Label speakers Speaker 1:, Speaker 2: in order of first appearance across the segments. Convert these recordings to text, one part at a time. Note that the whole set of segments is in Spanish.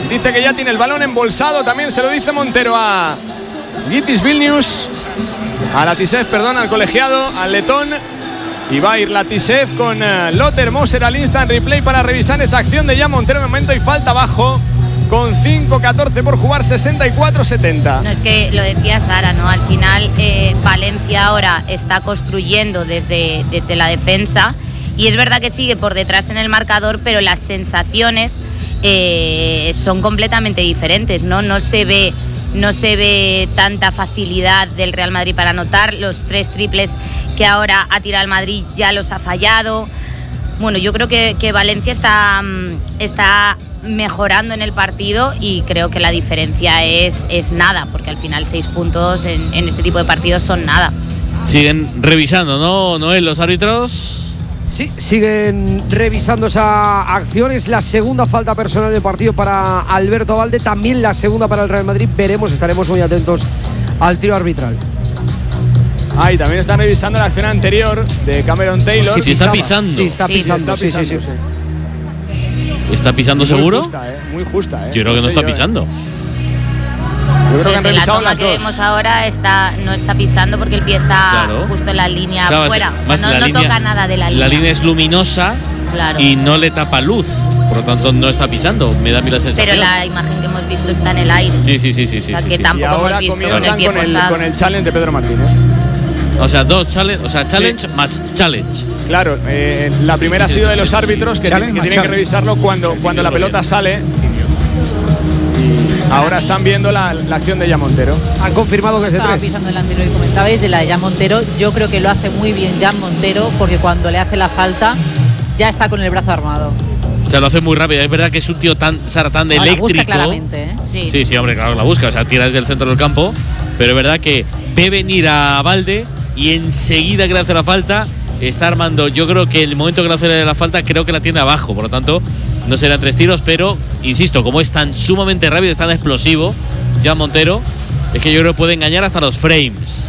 Speaker 1: dice que ya tiene el balón embolsado, también se lo dice Montero a Gytis Vilnius, a Latisev, perdón, al colegiado, al letón. Y va a ir Latisev con Lothar Moser al instant replay para revisar esa acción de Jan Montero. De momento y falta abajo, con 5-14 por jugar, 64-70.
Speaker 2: No, es que lo decía Sara, ¿no? Al final Valencia ahora está construyendo desde la defensa, y es verdad que sigue por detrás en el marcador, pero las sensaciones son completamente diferentes, ¿no? No se ve tanta facilidad del Real Madrid para anotar. Los 3 triples que ahora ha tirado el Madrid ya los ha fallado. Bueno, yo creo que Valencia está mejorando en el partido, y creo que la diferencia es nada, porque al final 6 puntos en este tipo de partidos son nada.
Speaker 3: Siguen revisando, ¿no, Noel, los árbitros?
Speaker 4: Sí, siguen revisando esa acción. Es la segunda falta personal del partido para Alberto Abalde, también la segunda para el Real Madrid. Estaremos muy atentos al tiro arbitral.
Speaker 1: Y también están revisando la acción anterior de Cameron Taylor.
Speaker 3: Sí, está pisando.
Speaker 4: Sí, está pisando. Sí.
Speaker 3: ¿Está pisando seguro?
Speaker 1: Muy justa,
Speaker 3: Yo creo que no está pisando.
Speaker 1: Yo creo que han revisado las dos.
Speaker 2: La toma que vemos ahora no está pisando, porque el pie está justo en la línea afuera. No toca nada de la línea.
Speaker 3: La línea es luminosa, y no le tapa luz. Por lo tanto, no está pisando. Me da a mí la sensación.
Speaker 2: Pero la imagen que hemos visto está en el aire.
Speaker 3: Sí.
Speaker 2: O sea, que tampoco
Speaker 1: y ahora
Speaker 2: hemos visto
Speaker 1: comienzan con el challenge de Pedro Martínez.
Speaker 3: O sea, challenge más challenge.
Speaker 1: Claro, la primera ha sido de los árbitros que tienen que revisarlo cuando la pelota sale. Y ahora están viendo la acción de Jan Montero.
Speaker 4: Han confirmado que es de 3.
Speaker 5: Estaba pisando el anterior y comentabais de la de Jan Montero. Yo creo que lo hace muy bien Jan Montero, porque cuando le hace la falta ya está con el brazo armado.
Speaker 3: O sea, lo hace muy rápido. Es verdad que es un tío tan eléctrico.
Speaker 5: La busca claramente, ¿eh?
Speaker 3: Sí, hombre, claro, la busca. O sea, tira desde el centro del campo. Pero es verdad que ve venir a Abalde, y enseguida que le hace la falta está armando. Yo creo que el momento que le hace la falta, creo que la tiene abajo. Por lo tanto, no serán 3 tiros, pero insisto, como es tan sumamente rápido, es tan explosivo Jan Montero, es que yo creo que puede engañar hasta los frames.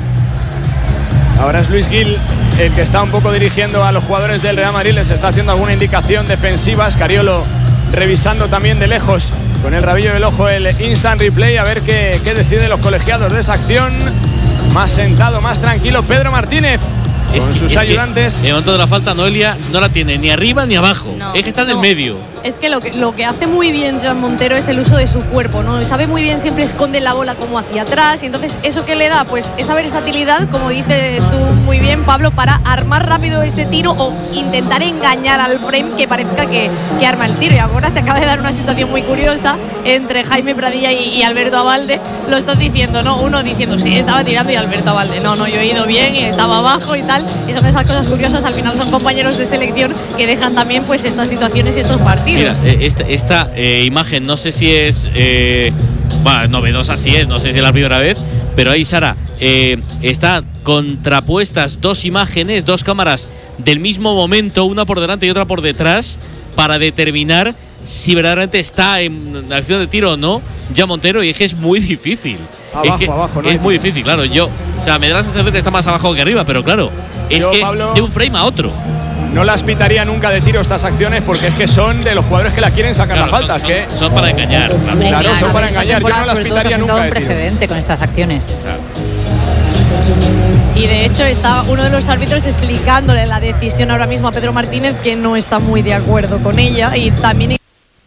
Speaker 1: Ahora es Luis Gil el que está un poco dirigiendo a los jugadores del Real Madrid. Les está haciendo alguna indicación defensiva. Scariolo revisando también de lejos con el rabillo del ojo el instant replay, a ver qué deciden los colegiados de esa acción. Más sentado, más tranquilo Pedro Martínez con sus ayudantes.
Speaker 3: El momento de la falta, Noelia no la tiene ni arriba ni abajo. Es que está en el medio.
Speaker 6: Es que lo que hace muy bien Jan Montero es el uso de su cuerpo, ¿no? Sabe muy bien, siempre esconde la bola como hacia atrás, y entonces eso que le da, pues esa versatilidad, como dices tú muy bien, Pablo, para armar rápido ese tiro o intentar engañar al frame que parezca que arma el tiro. Y ahora se acaba de dar una situación muy curiosa entre Jaime Pradilla y Alberto Abalde. Lo estás diciendo, ¿no? Uno diciendo, sí, estaba tirando, y Alberto Abalde, no, yo he ido bien y estaba abajo y tal. Y son esas cosas curiosas, al final son compañeros de selección que dejan también pues estas situaciones y estos partidos.
Speaker 3: Mira, esta imagen, no sé si es novedosa, sí es, no sé si es la primera vez, pero ahí, Sara, están contrapuestas 2 imágenes, 2 cámaras del mismo momento, una por delante y otra por detrás, para determinar si verdaderamente está en acción de tiro o no Jan Montero, y es que es muy difícil.
Speaker 1: Abajo, ¿no?
Speaker 3: Es muy difícil, claro. Me da la sensación que está más abajo que arriba, pero claro, Pablo, de un frame a otro.
Speaker 1: No las pitaría nunca de tiro estas acciones, porque es que son de los jugadores que la quieren sacar la falta.
Speaker 3: Son para engañar.
Speaker 1: Claro, son para engañar. Yo no las pitaría nunca.
Speaker 5: Un precedente con estas acciones.
Speaker 3: Claro.
Speaker 6: Y de hecho está uno de los árbitros explicándole la decisión ahora mismo a Pedro Martínez, que no está muy de acuerdo con ella, y también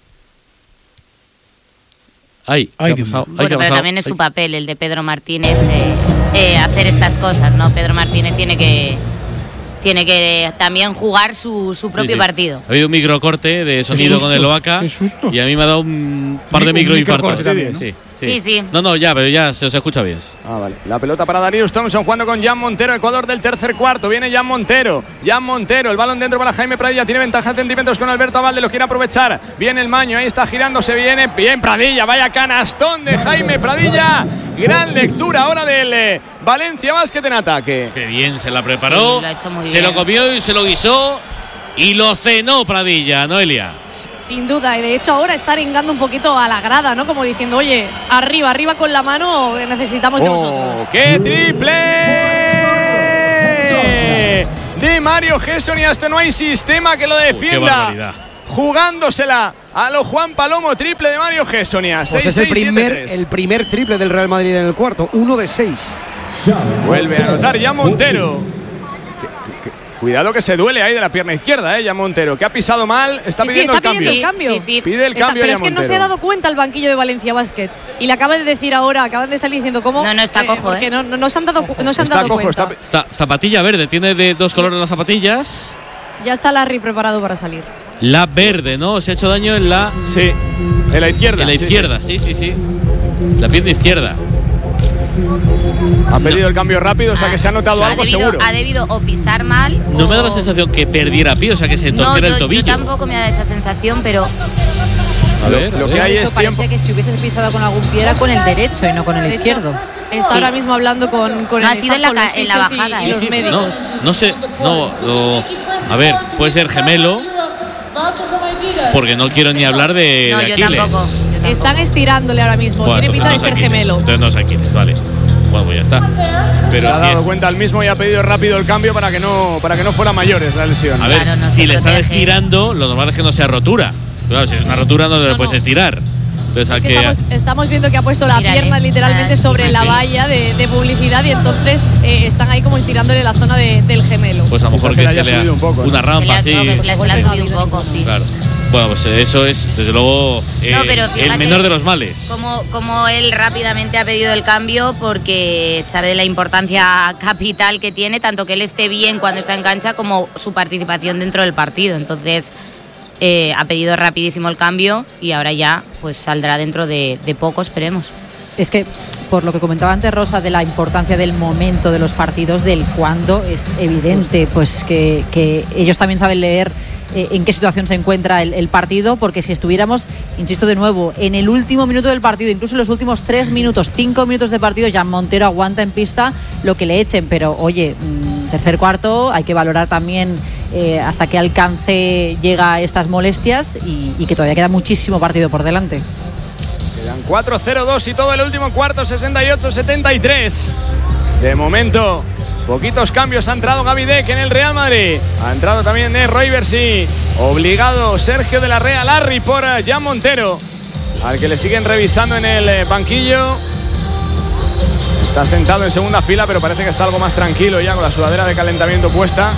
Speaker 2: pero también es su papel el de Pedro Martínez hacer estas cosas, ¿no? Pedro Martínez tiene que también jugar su propio partido.
Speaker 3: Ha habido un microcorte de sonido con el Oaca, y a mí me ha dado un par de microinfartos también, ¿no? Sí. No, pero ya se os escucha bien.
Speaker 1: Vale. La pelota para Darius Thompson jugando con Jan Montero, Ecuador del tercer cuarto. Viene Jan Montero, el balón dentro para Jaime Pradilla. Tiene ventaja de centímetros con Alberto Abalde, lo quiere aprovechar. Viene el Maño, ahí está girándose, viene bien Pradilla. Vaya canastón de Jaime Pradilla. Gran lectura ahora del Valencia Basket en ataque.
Speaker 3: Qué bien se la preparó, se lo comió y se lo guisó. Y lo cenó Pradilla, Noelia.
Speaker 6: Sin duda, y de hecho ahora está arengando un poquito a la grada, ¿no? Como diciendo, oye, arriba con la mano, necesitamos de vosotros.
Speaker 1: ¡Qué triple! De Mario Gesson, y hasta no hay sistema que lo defienda. jugándosela a lo Juan Palomo, triple de Mario Gessonia.
Speaker 4: Pues es el primer triple del Real Madrid en el cuarto, 1 de 6.
Speaker 1: Vuelve a anotar ya Montero. Cuidado que se duele ahí de la pierna izquierda, ya Montero, que ha pisado mal, está pidiendo el cambio.
Speaker 2: Sí.
Speaker 1: Pide el cambio.
Speaker 6: Pero es que no se ha dado cuenta el banquillo de Valencia Basket. Y le acaban de decir ahora, acaban de salir diciendo cómo.
Speaker 2: No está cojo,
Speaker 6: porque no se han dado cuenta.
Speaker 3: Zapatilla verde, tiene de dos colores las zapatillas.
Speaker 6: Ya está Larry preparado para salir.
Speaker 3: La verde, ¿no? Se ha hecho daño en la.
Speaker 1: Sí, en la izquierda.
Speaker 3: En la izquierda, sí. La pierna izquierda.
Speaker 1: Ha pedido el cambio rápido, o sea que se ha notado algo seguro.
Speaker 2: Ha debido o pisar mal.
Speaker 3: No me da la sensación que perdiera pie, o sea que se torciera el tobillo.
Speaker 2: Yo tampoco me da esa sensación, pero.
Speaker 1: A ver, lo que hay es tiempo.
Speaker 5: Parecía que si hubiese pisado con algún pie era con el derecho y no con el izquierdo.
Speaker 6: Está ahora mismo hablando con el
Speaker 2: ha sido en la bajada.
Speaker 6: Y los médicos.
Speaker 3: No sé, a ver, puede ser gemelo. Porque no quiero ni hablar de Aquiles.
Speaker 2: Yo tampoco.
Speaker 6: Están estirándole ahora mismo.
Speaker 3: Bueno,
Speaker 6: tiene pinta de ser gemelo.
Speaker 3: Entonces no es Aquiles, vale. Bueno, pues ya está. Pero
Speaker 1: se ha dado cuenta el mismo y ha pedido rápido el cambio para que no fuera mayores la lesión.
Speaker 3: A ver, si le están estirando, lo normal es que no sea rotura. Claro, si es una rotura no le puedes estirar. Entonces,
Speaker 6: estamos viendo que ha puesto la pierna literalmente sobre la valla de publicidad y entonces están ahí como estirándole la zona del gemelo.
Speaker 3: Pues a lo mejor que se le ha una rampa así.
Speaker 2: Le ha subido un poco, sí.
Speaker 3: Claro. Bueno, pues eso es, desde luego, el menor de los males.
Speaker 2: Como él rápidamente ha pedido el cambio porque sabe de la importancia capital que tiene, tanto que él esté bien cuando está en cancha como su participación dentro del partido. Entonces ha pedido rapidísimo el cambio y ahora ya pues saldrá dentro de poco, esperemos.
Speaker 5: Es que, por lo que comentaba antes Rosa, de la importancia del momento de los partidos, del cuándo, es evidente pues que ellos también saben leer en qué situación se encuentra el partido, porque si estuviéramos, insisto de nuevo, en el último minuto del partido, incluso en los últimos 3 minutos, 5 minutos de partido, ya Montero aguanta en pista lo que le echen, pero oye, tercer cuarto, hay que valorar también hasta qué alcance llega estas molestias y que todavía queda muchísimo partido por delante.
Speaker 1: Quedan 4-0-2 y todo el último cuarto, 68-73. De momento, poquitos cambios. Ha entrado Gaby Deck en el Real Madrid. Ha entrado también Roivers y obligado Sergio de la Rea Larry por Jan Montero, al que le siguen revisando en el banquillo. Está sentado en segunda fila, pero parece que está algo más tranquilo ya con la sudadera de calentamiento puesta.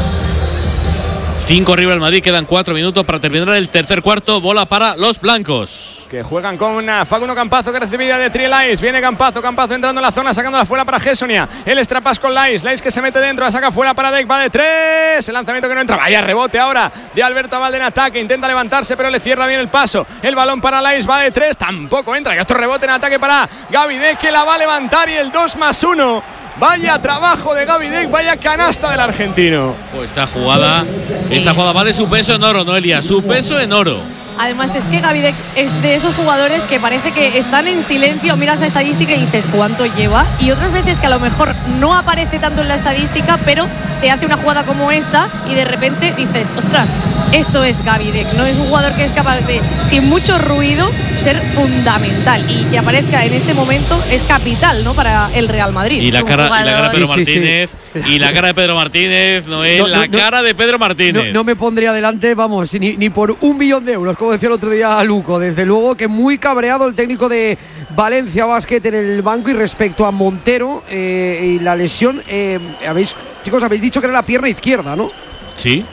Speaker 3: 5 arriba el Madrid, quedan 4 minutos para terminar el tercer cuarto. Bola para los blancos,
Speaker 1: que juegan con Facundo Campazzo, que recibida de Trielais. Viene Campazzo entrando en la zona, sacándola fuera para Gessonia. El extrapas con Lais que se mete dentro, la saca fuera para Deck, va de 3. El lanzamiento que no entra, vaya rebote ahora de Alberto Abalde en ataque, intenta levantarse pero le cierra bien el paso. El balón para Lais, va de 3, tampoco entra. Y otro rebote en ataque para Gaby Deck, que la va a levantar, y el 2+1. Vaya trabajo de Gaby Deck, vaya canasta del argentino.
Speaker 3: Pues esta jugada vale su peso en oro, Noelia, su peso en oro.
Speaker 6: Además es que Gaby Deck es de esos jugadores que parece que están en silencio, miras la estadística y dices cuánto lleva, y otras veces que a lo mejor no aparece tanto en la estadística, pero te hace una jugada como esta y de repente dices, ostras, esto es Gaby Deck, no es un jugador que es capaz de, sin mucho ruido, ser fundamental, y que aparezca en este momento es capital, ¿no?, para el Real Madrid.
Speaker 3: Y la cara de Pedro Martínez, y la cara de Pedro Martínez, cara de Pedro Martínez.
Speaker 4: No me pondría delante, vamos, ni por 1 millón de euros, como decía el otro día a Luco. Desde luego que muy cabreado el técnico de Valencia Basket en el banco. Y respecto a Montero y la lesión, habéis dicho que era la pierna izquierda, ¿no?
Speaker 3: Sí,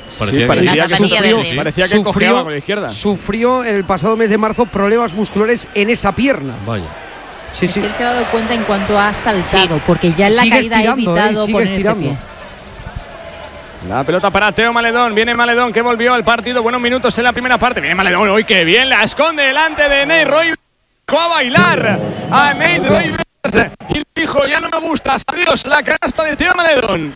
Speaker 1: parecía que cojeaba con la izquierda.
Speaker 4: Sufrió el pasado mes de marzo problemas musculares en esa pierna.
Speaker 3: Vaya.
Speaker 5: Sí. Él se ha dado cuenta en cuanto ha saltado, porque ya en la caída ha evitado poner ese pie.
Speaker 1: La pelota para Teo Maledón. Viene Maledón, que volvió al partido. Buenos minutos en la primera parte. Viene Maledón. ¡Uy, qué bien! La esconde delante de Nate Roivers. A bailar a Nate Roivers. Y dijo, ya no me gustas. Adiós, la canasta de Teo Maledón.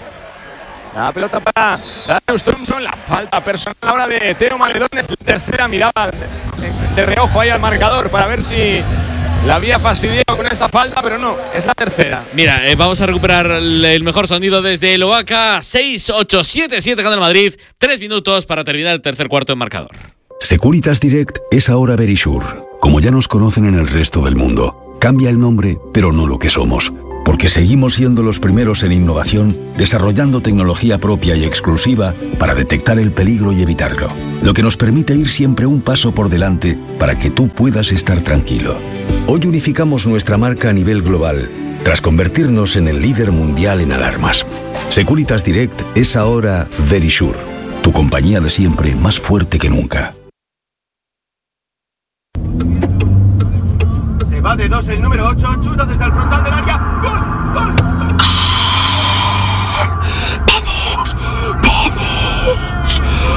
Speaker 1: La pelota para Darius Thompson. La falta personal ahora de Teo Maledón. Es la tercera, mirada de reojo ahí al marcador para ver si la había fastidiado con esa falta, pero no, es la tercera.
Speaker 3: Mira, vamos a recuperar el mejor sonido desde el Oaca. 6-8-7-7 gana el Madrid. 3 minutos para terminar el tercer cuarto en marcador.
Speaker 7: Securitas Direct es ahora Verisure. Como ya nos conocen en el resto del mundo, cambia el nombre, pero no lo que somos. Porque seguimos siendo los primeros en innovación, desarrollando tecnología propia y exclusiva para detectar el peligro y evitarlo. Lo que nos permite ir siempre un paso por delante para que tú puedas estar tranquilo. Hoy unificamos nuestra marca a nivel global, tras convertirnos en el líder mundial en alarmas. Securitas Direct es ahora Verisure, tu compañía de siempre más fuerte que nunca.
Speaker 8: Se va de 2 el número 8, chuta desde el frontal del área. ¡Gol! ¡Gol!
Speaker 9: ¡Vamos! ¡Vamos!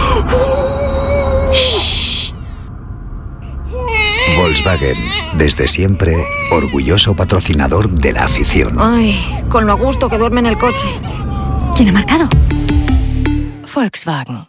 Speaker 9: Volkswagen, desde siempre, orgulloso patrocinador de la afición.
Speaker 10: Ay, con lo a gusto que duerme en el coche. ¿Quién ha marcado? Volkswagen.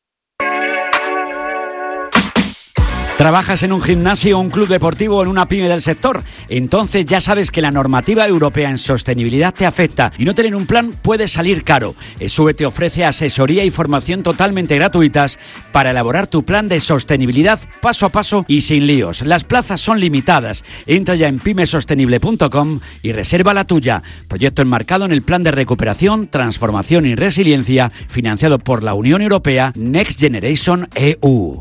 Speaker 11: ¿Trabajas en un gimnasio, un club deportivo o en una pyme del sector? Entonces ya sabes que la normativa europea en sostenibilidad te afecta y no tener un plan puede salir caro. ESUE te ofrece asesoría y formación totalmente gratuitas para elaborar tu plan de sostenibilidad paso a paso y sin líos. Las plazas son limitadas. Entra ya en pymesostenible.com y reserva la tuya. Proyecto enmarcado en el Plan de Recuperación, Transformación y Resiliencia financiado por la Unión Europea Next Generation EU.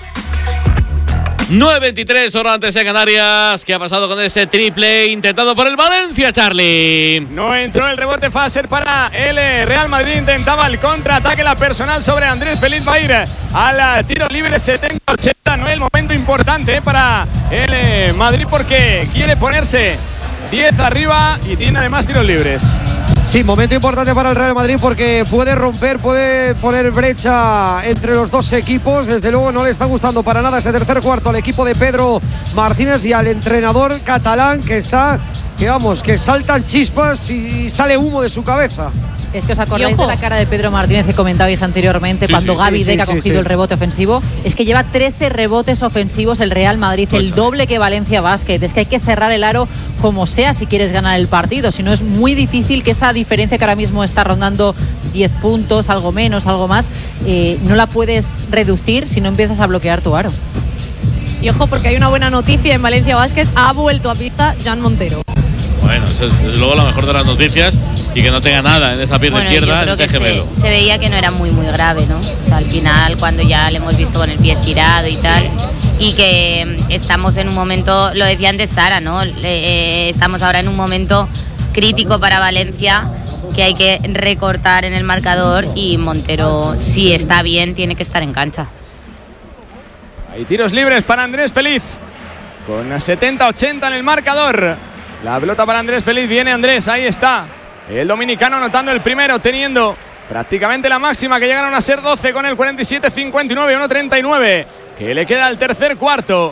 Speaker 3: 9:23, hora antes de Canarias. ¿Qué ha pasado con ese triple intentado por el Valencia, Charlie?
Speaker 1: No entró el rebote Fasser para el Real Madrid. Intentaba el contraataque, la personal sobre Andrés Feliz. Va a ir al tiro libre 70-80. No es el momento importante para el Madrid porque quiere ponerse 10 arriba y tiene además tiros libres.
Speaker 4: Sí, momento importante para el Real Madrid porque puede romper, puede poner brecha entre los dos equipos. Desde luego no le está gustando para nada este tercer cuarto al equipo de Pedro Martínez y al entrenador catalán que saltan chispas y sale humo de su cabeza.
Speaker 5: Es que os acordáis de la cara de Pedro Martínez que comentabais anteriormente cuando Gaby Deck ha cogido el rebote ofensivo. Es que lleva 13 rebotes ofensivos el Real Madrid, el doble que Valencia Basket. Es que hay que cerrar el aro como sea si quieres ganar el partido. Si no, es muy difícil que esa diferencia que ahora mismo está rondando 10 puntos, algo menos, algo más, no la puedes reducir si no empiezas a bloquear tu aro.
Speaker 6: Y ojo, porque hay una buena noticia en Valencia Basket. Ha vuelto a pista Jan Montero.
Speaker 3: Bueno, eso es desde luego la mejor de las noticias y que no tenga nada en esa pierna izquierda, en ese gemelo.
Speaker 2: Se veía que no era muy grave, ¿no? O sea, al final, cuando ya le hemos visto con el pie estirado y tal, y que estamos en un momento, lo decía antes Sara, ¿no? Estamos ahora en un momento crítico para Valencia, que hay que recortar en el marcador y Montero, si está bien, tiene que estar en cancha.
Speaker 1: Hay tiros libres para Andrés Feliz, con 70-80 en el marcador. La pelota para Andrés Feliz, viene Andrés, ahí está. El dominicano anotando el primero, teniendo prácticamente la máxima, que llegaron a ser 12 con el 47-59, 1.39, que le queda al tercer cuarto.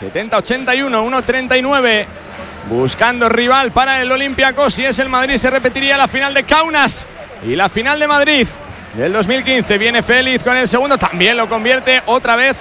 Speaker 1: 70-81, 1.39. Buscando rival para el Olympiacos, si es el Madrid se repetiría la final de Kaunas y la final de Madrid del 2015. Viene Félix con el segundo, también lo convierte otra vez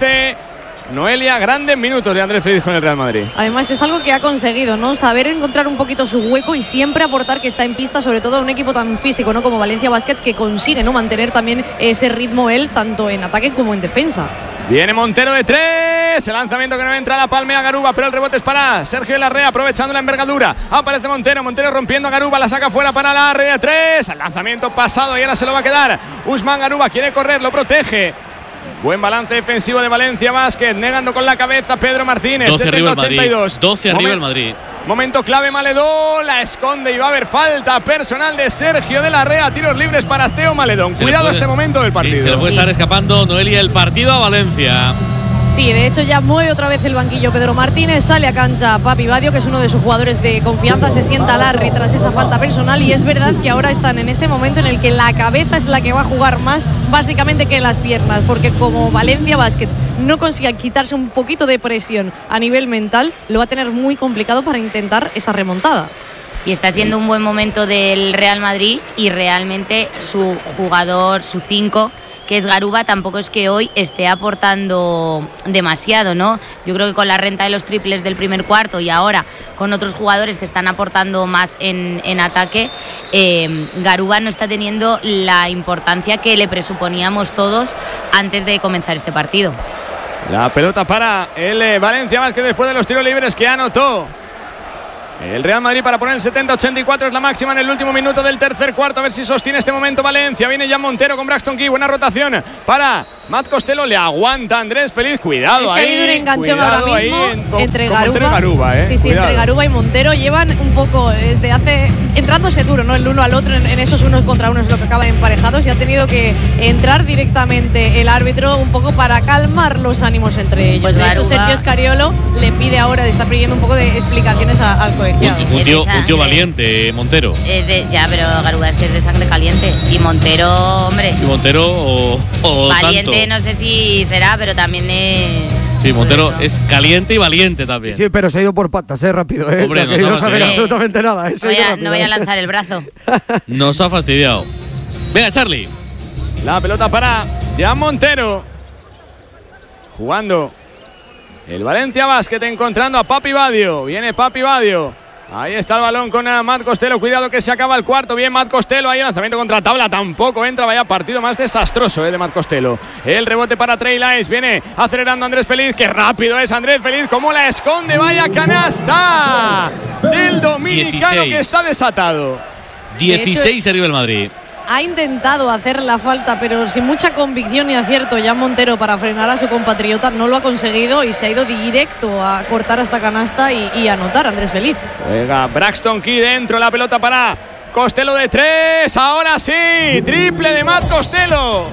Speaker 1: Noelia. Grandes minutos de Andrés Feliz con el Real Madrid.
Speaker 6: Además es algo que ha conseguido, ¿no? Saber encontrar un poquito su hueco y siempre aportar, que está en pista, sobre todo a un equipo tan físico, ¿no? Como Valencia Basket, que consigue, ¿no?, mantener también ese ritmo él, tanto en ataque como en defensa.
Speaker 1: Viene Montero de 3, el lanzamiento que no entra, la palmea Garuba, pero el rebote es para Sergio Larrea, aprovechando la envergadura. Aparece Montero rompiendo a Garuba, la saca fuera para Larrea de 3, el lanzamiento pasado y ahora se lo va a quedar Usman Garuba, quiere correr, lo protege. Buen balance defensivo de Valencia Basket, negando con la cabeza Pedro Martínez.
Speaker 3: 12 arriba el
Speaker 1: 70-82.
Speaker 3: Madrid, 12 arriba el Madrid.
Speaker 1: Momento clave, Maledón, la esconde y va a haber falta personal de Sergio de Larrea. Tiros libres para Teo Maledón. Cuidado este momento del partido.
Speaker 3: Sí, se le puede estar escapando, Noelia, el partido a Valencia.
Speaker 6: Sí, de hecho ya mueve otra vez el banquillo Pedro Martínez, sale a cancha Papi Badio, que es uno de sus jugadores de confianza, se sienta Larry tras esa falta personal, y es verdad que ahora están en este momento en el que la cabeza es la que va a jugar más básicamente que las piernas, porque como Valencia Basket no consiga quitarse un poquito de presión a nivel mental, lo va a tener muy complicado para intentar esa remontada.
Speaker 2: Y está siendo un buen momento del Real Madrid, y realmente su jugador, su 5, que es Garuba, tampoco es que hoy esté aportando demasiado, ¿no? Yo creo que con la renta de los triples del primer cuarto y ahora con otros jugadores que están aportando más en ataque, Garuba no está teniendo la importancia que le presuponíamos todos antes de comenzar este partido.
Speaker 1: La pelota para el Valencia Basket después de los tiros libres que anotó El Real Madrid para poner el 70-84 es la máxima en el último minuto del tercer cuarto. A ver si sostiene este momento Valencia. Viene Jan Montero con Braxton Key. Buena rotación para Matt Costello. Le aguanta Andrés Feliz. Cuidado
Speaker 6: es que
Speaker 1: ahí.
Speaker 6: Ha habido un enganchón ahora mismo entre
Speaker 1: Garuba.
Speaker 6: Sí, entre Garuba y Montero. Llevan un poco desde hace... entrándose duro, ¿no? El uno al otro en esos unos contra unos es lo que acaban emparejados. Y ha tenido que entrar directamente el árbitro un poco para calmar los ánimos entre ellos.
Speaker 2: Pues
Speaker 6: de hecho, Sergio Scariolo le pide ahora, le está pidiendo un poco de explicaciones al colegiado.
Speaker 3: Un tío valiente, Montero.
Speaker 2: Ya, pero Garuba es que es de sangre caliente. Y Montero, hombre.
Speaker 3: Y Montero o
Speaker 2: valiente,
Speaker 3: tanto.
Speaker 2: no sé si será, pero también es.
Speaker 3: Sí, Montero es caliente y valiente también.
Speaker 4: Sí, pero se ha ido por patas, rápido,
Speaker 3: Hombre,
Speaker 4: no sabe absolutamente nada.
Speaker 2: No voy a lanzar el brazo.
Speaker 3: Nos ha fastidiado. Venga, Charlie.
Speaker 1: La pelota para Jan Montero. Jugando el Valencia Basket, encontrando a Papi Badio. Viene Papi Badio. Ahí está el balón con Matt Costello. Cuidado que se acaba el cuarto. Bien Matt Costello. Ahí lanzamiento contra tabla. Tampoco entra. Vaya partido más desastroso de Matt Costello. El rebote para Trey Lyles. Viene acelerando Andrés Feliz. Qué rápido es Andrés Feliz. Cómo la esconde. Vaya canasta del dominicano
Speaker 3: 16.
Speaker 1: Que está desatado.
Speaker 3: 16 arriba el Madrid.
Speaker 6: Ha intentado hacer la falta, pero sin mucha convicción y acierto Jan Montero para frenar a su compatriota. No lo ha conseguido y se ha ido directo a cortar hasta canasta y anotar Andrés Feliz.
Speaker 1: Juega Braxton Key dentro. La pelota para Costello de 3. Ahora sí. Triple de Matt Costello.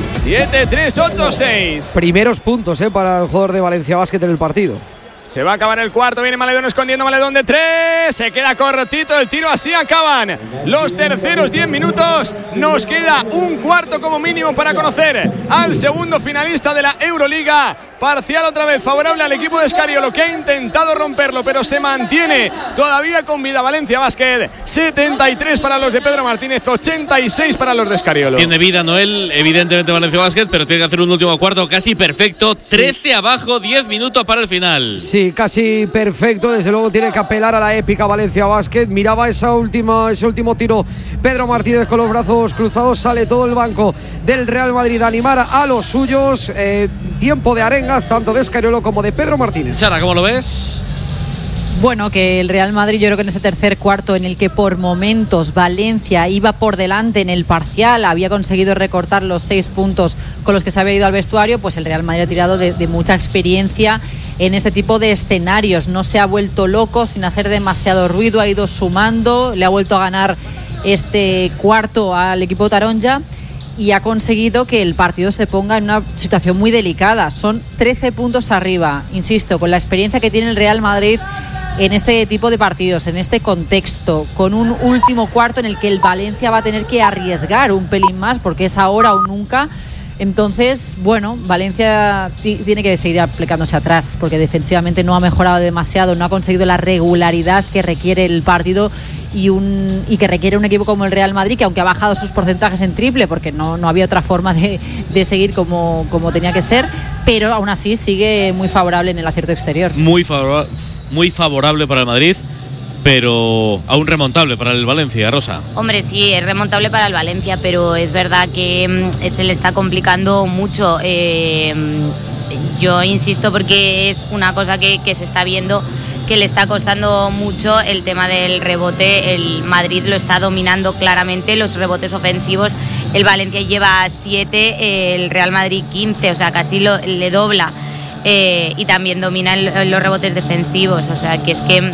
Speaker 1: 7-3-8-6.
Speaker 4: Primeros puntos para el jugador de Valencia Basket en el partido.
Speaker 1: Se va a acabar el cuarto, viene Maledón escondiendo, Maledón de 3, se queda cortito el tiro, así acaban los terceros 10 minutos, nos queda un cuarto como mínimo para conocer al segundo finalista de la Euroliga, parcial otra vez favorable al equipo de Scariolo que ha intentado romperlo, pero se mantiene todavía con vida Valencia Basket, 73 para los de Pedro Martínez, 86 para los de Scariolo.
Speaker 3: Tiene vida Noel, evidentemente Valencia Basket, pero tiene que hacer un último cuarto casi perfecto, 13 abajo, 10 minutos para el final.
Speaker 4: Sí, casi perfecto, desde luego tiene que apelar a la épica Valencia Basket. Miraba ese último tiro Pedro Martínez con los brazos cruzados, sale todo el banco del Real Madrid a animar a los suyos. Tiempo de arengas tanto de Scariolo como de Pedro Martínez.
Speaker 3: Sara, ¿cómo lo ves?
Speaker 5: Bueno, que el Real Madrid, yo creo que en ese tercer cuarto en el que por momentos Valencia iba por delante en el parcial, había conseguido recortar los 6 puntos con los que se había ido al vestuario, pues el Real Madrid ha tirado de mucha experiencia en este tipo de escenarios. No se ha vuelto loco sin hacer demasiado ruido, ha ido sumando, le ha vuelto a ganar este cuarto al equipo taronja y ha conseguido que el partido se ponga en una situación muy delicada. Son 13 puntos arriba, insisto, con la experiencia que tiene el Real Madrid en este tipo de partidos, en este contexto, con un último cuarto en el que el Valencia va a tener que arriesgar un pelín más, porque es ahora o nunca. Entonces, bueno, Valencia tiene que seguir aplicándose atrás, porque defensivamente no ha mejorado demasiado, no ha conseguido la regularidad que requiere el partido y que requiere un equipo como el Real Madrid, que aunque ha bajado sus porcentajes en triple, porque no había otra forma de seguir como tenía que ser, pero aún así sigue muy favorable en el acierto exterior.
Speaker 3: Muy favorable para el Madrid, pero aún remontable para el Valencia, Rosa.
Speaker 2: Hombre, sí, es remontable para el Valencia, pero es verdad que se le está complicando mucho. Yo insisto porque es una cosa que se está viendo, que le está costando mucho el tema del rebote. El Madrid lo está dominando claramente, los rebotes ofensivos. El Valencia lleva 7, el Real Madrid 15, o sea, casi le dobla. Y también domina los rebotes defensivos, o sea que es que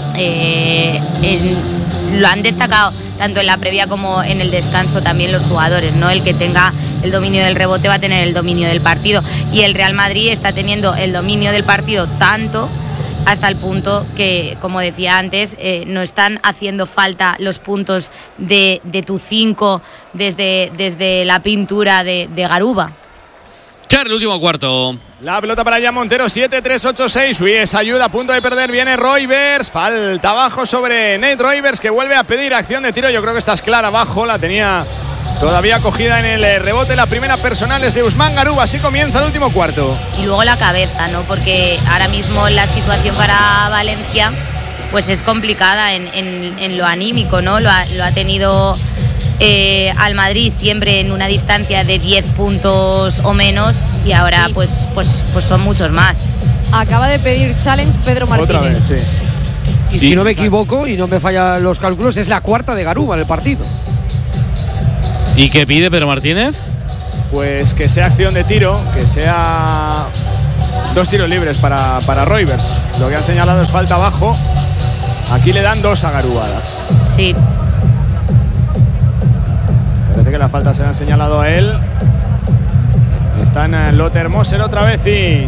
Speaker 2: lo han destacado tanto en la previa como en el descanso también los jugadores, ¿no? El que tenga el dominio del rebote va a tener el dominio del partido, y el Real Madrid está teniendo el dominio del partido tanto hasta el punto que, como decía antes, no están haciendo falta los puntos de tu 5 desde la pintura de Garuba.
Speaker 3: Charlie, último cuarto.
Speaker 1: La pelota para Jan Montero, 7-3-8-6. Uy, esa ayuda, a punto de perder. Viene Roivers. Falta abajo sobre Nate Roivers, que vuelve a pedir acción de tiro. Yo creo que esta es clara abajo. La tenía todavía cogida en el rebote. La primera personal es de Usman Garuba. Así comienza el último cuarto.
Speaker 2: Y luego la cabeza, ¿no? Porque ahora mismo la situación para Valencia pues es complicada en lo anímico, ¿no? Lo ha tenido al Madrid siempre en una distancia de 10 puntos o menos, y ahora sí, pues son muchos más.
Speaker 6: Acaba de pedir challenge Pedro Martínez.
Speaker 1: Otra vez, sí.
Speaker 4: Y si no me equivoco y no me fallan los cálculos, es la cuarta de Garuba en el partido.
Speaker 3: ¿Y qué pide Pedro Martínez?
Speaker 1: Pues que sea acción de tiro, que sea 2 tiros libres para Roivers. Lo que han señalado es falta abajo. Aquí le dan 2 a Garuba.
Speaker 2: Sí.
Speaker 1: Parece que las faltas se le han señalado a él. Están Lothar Moser otra vez y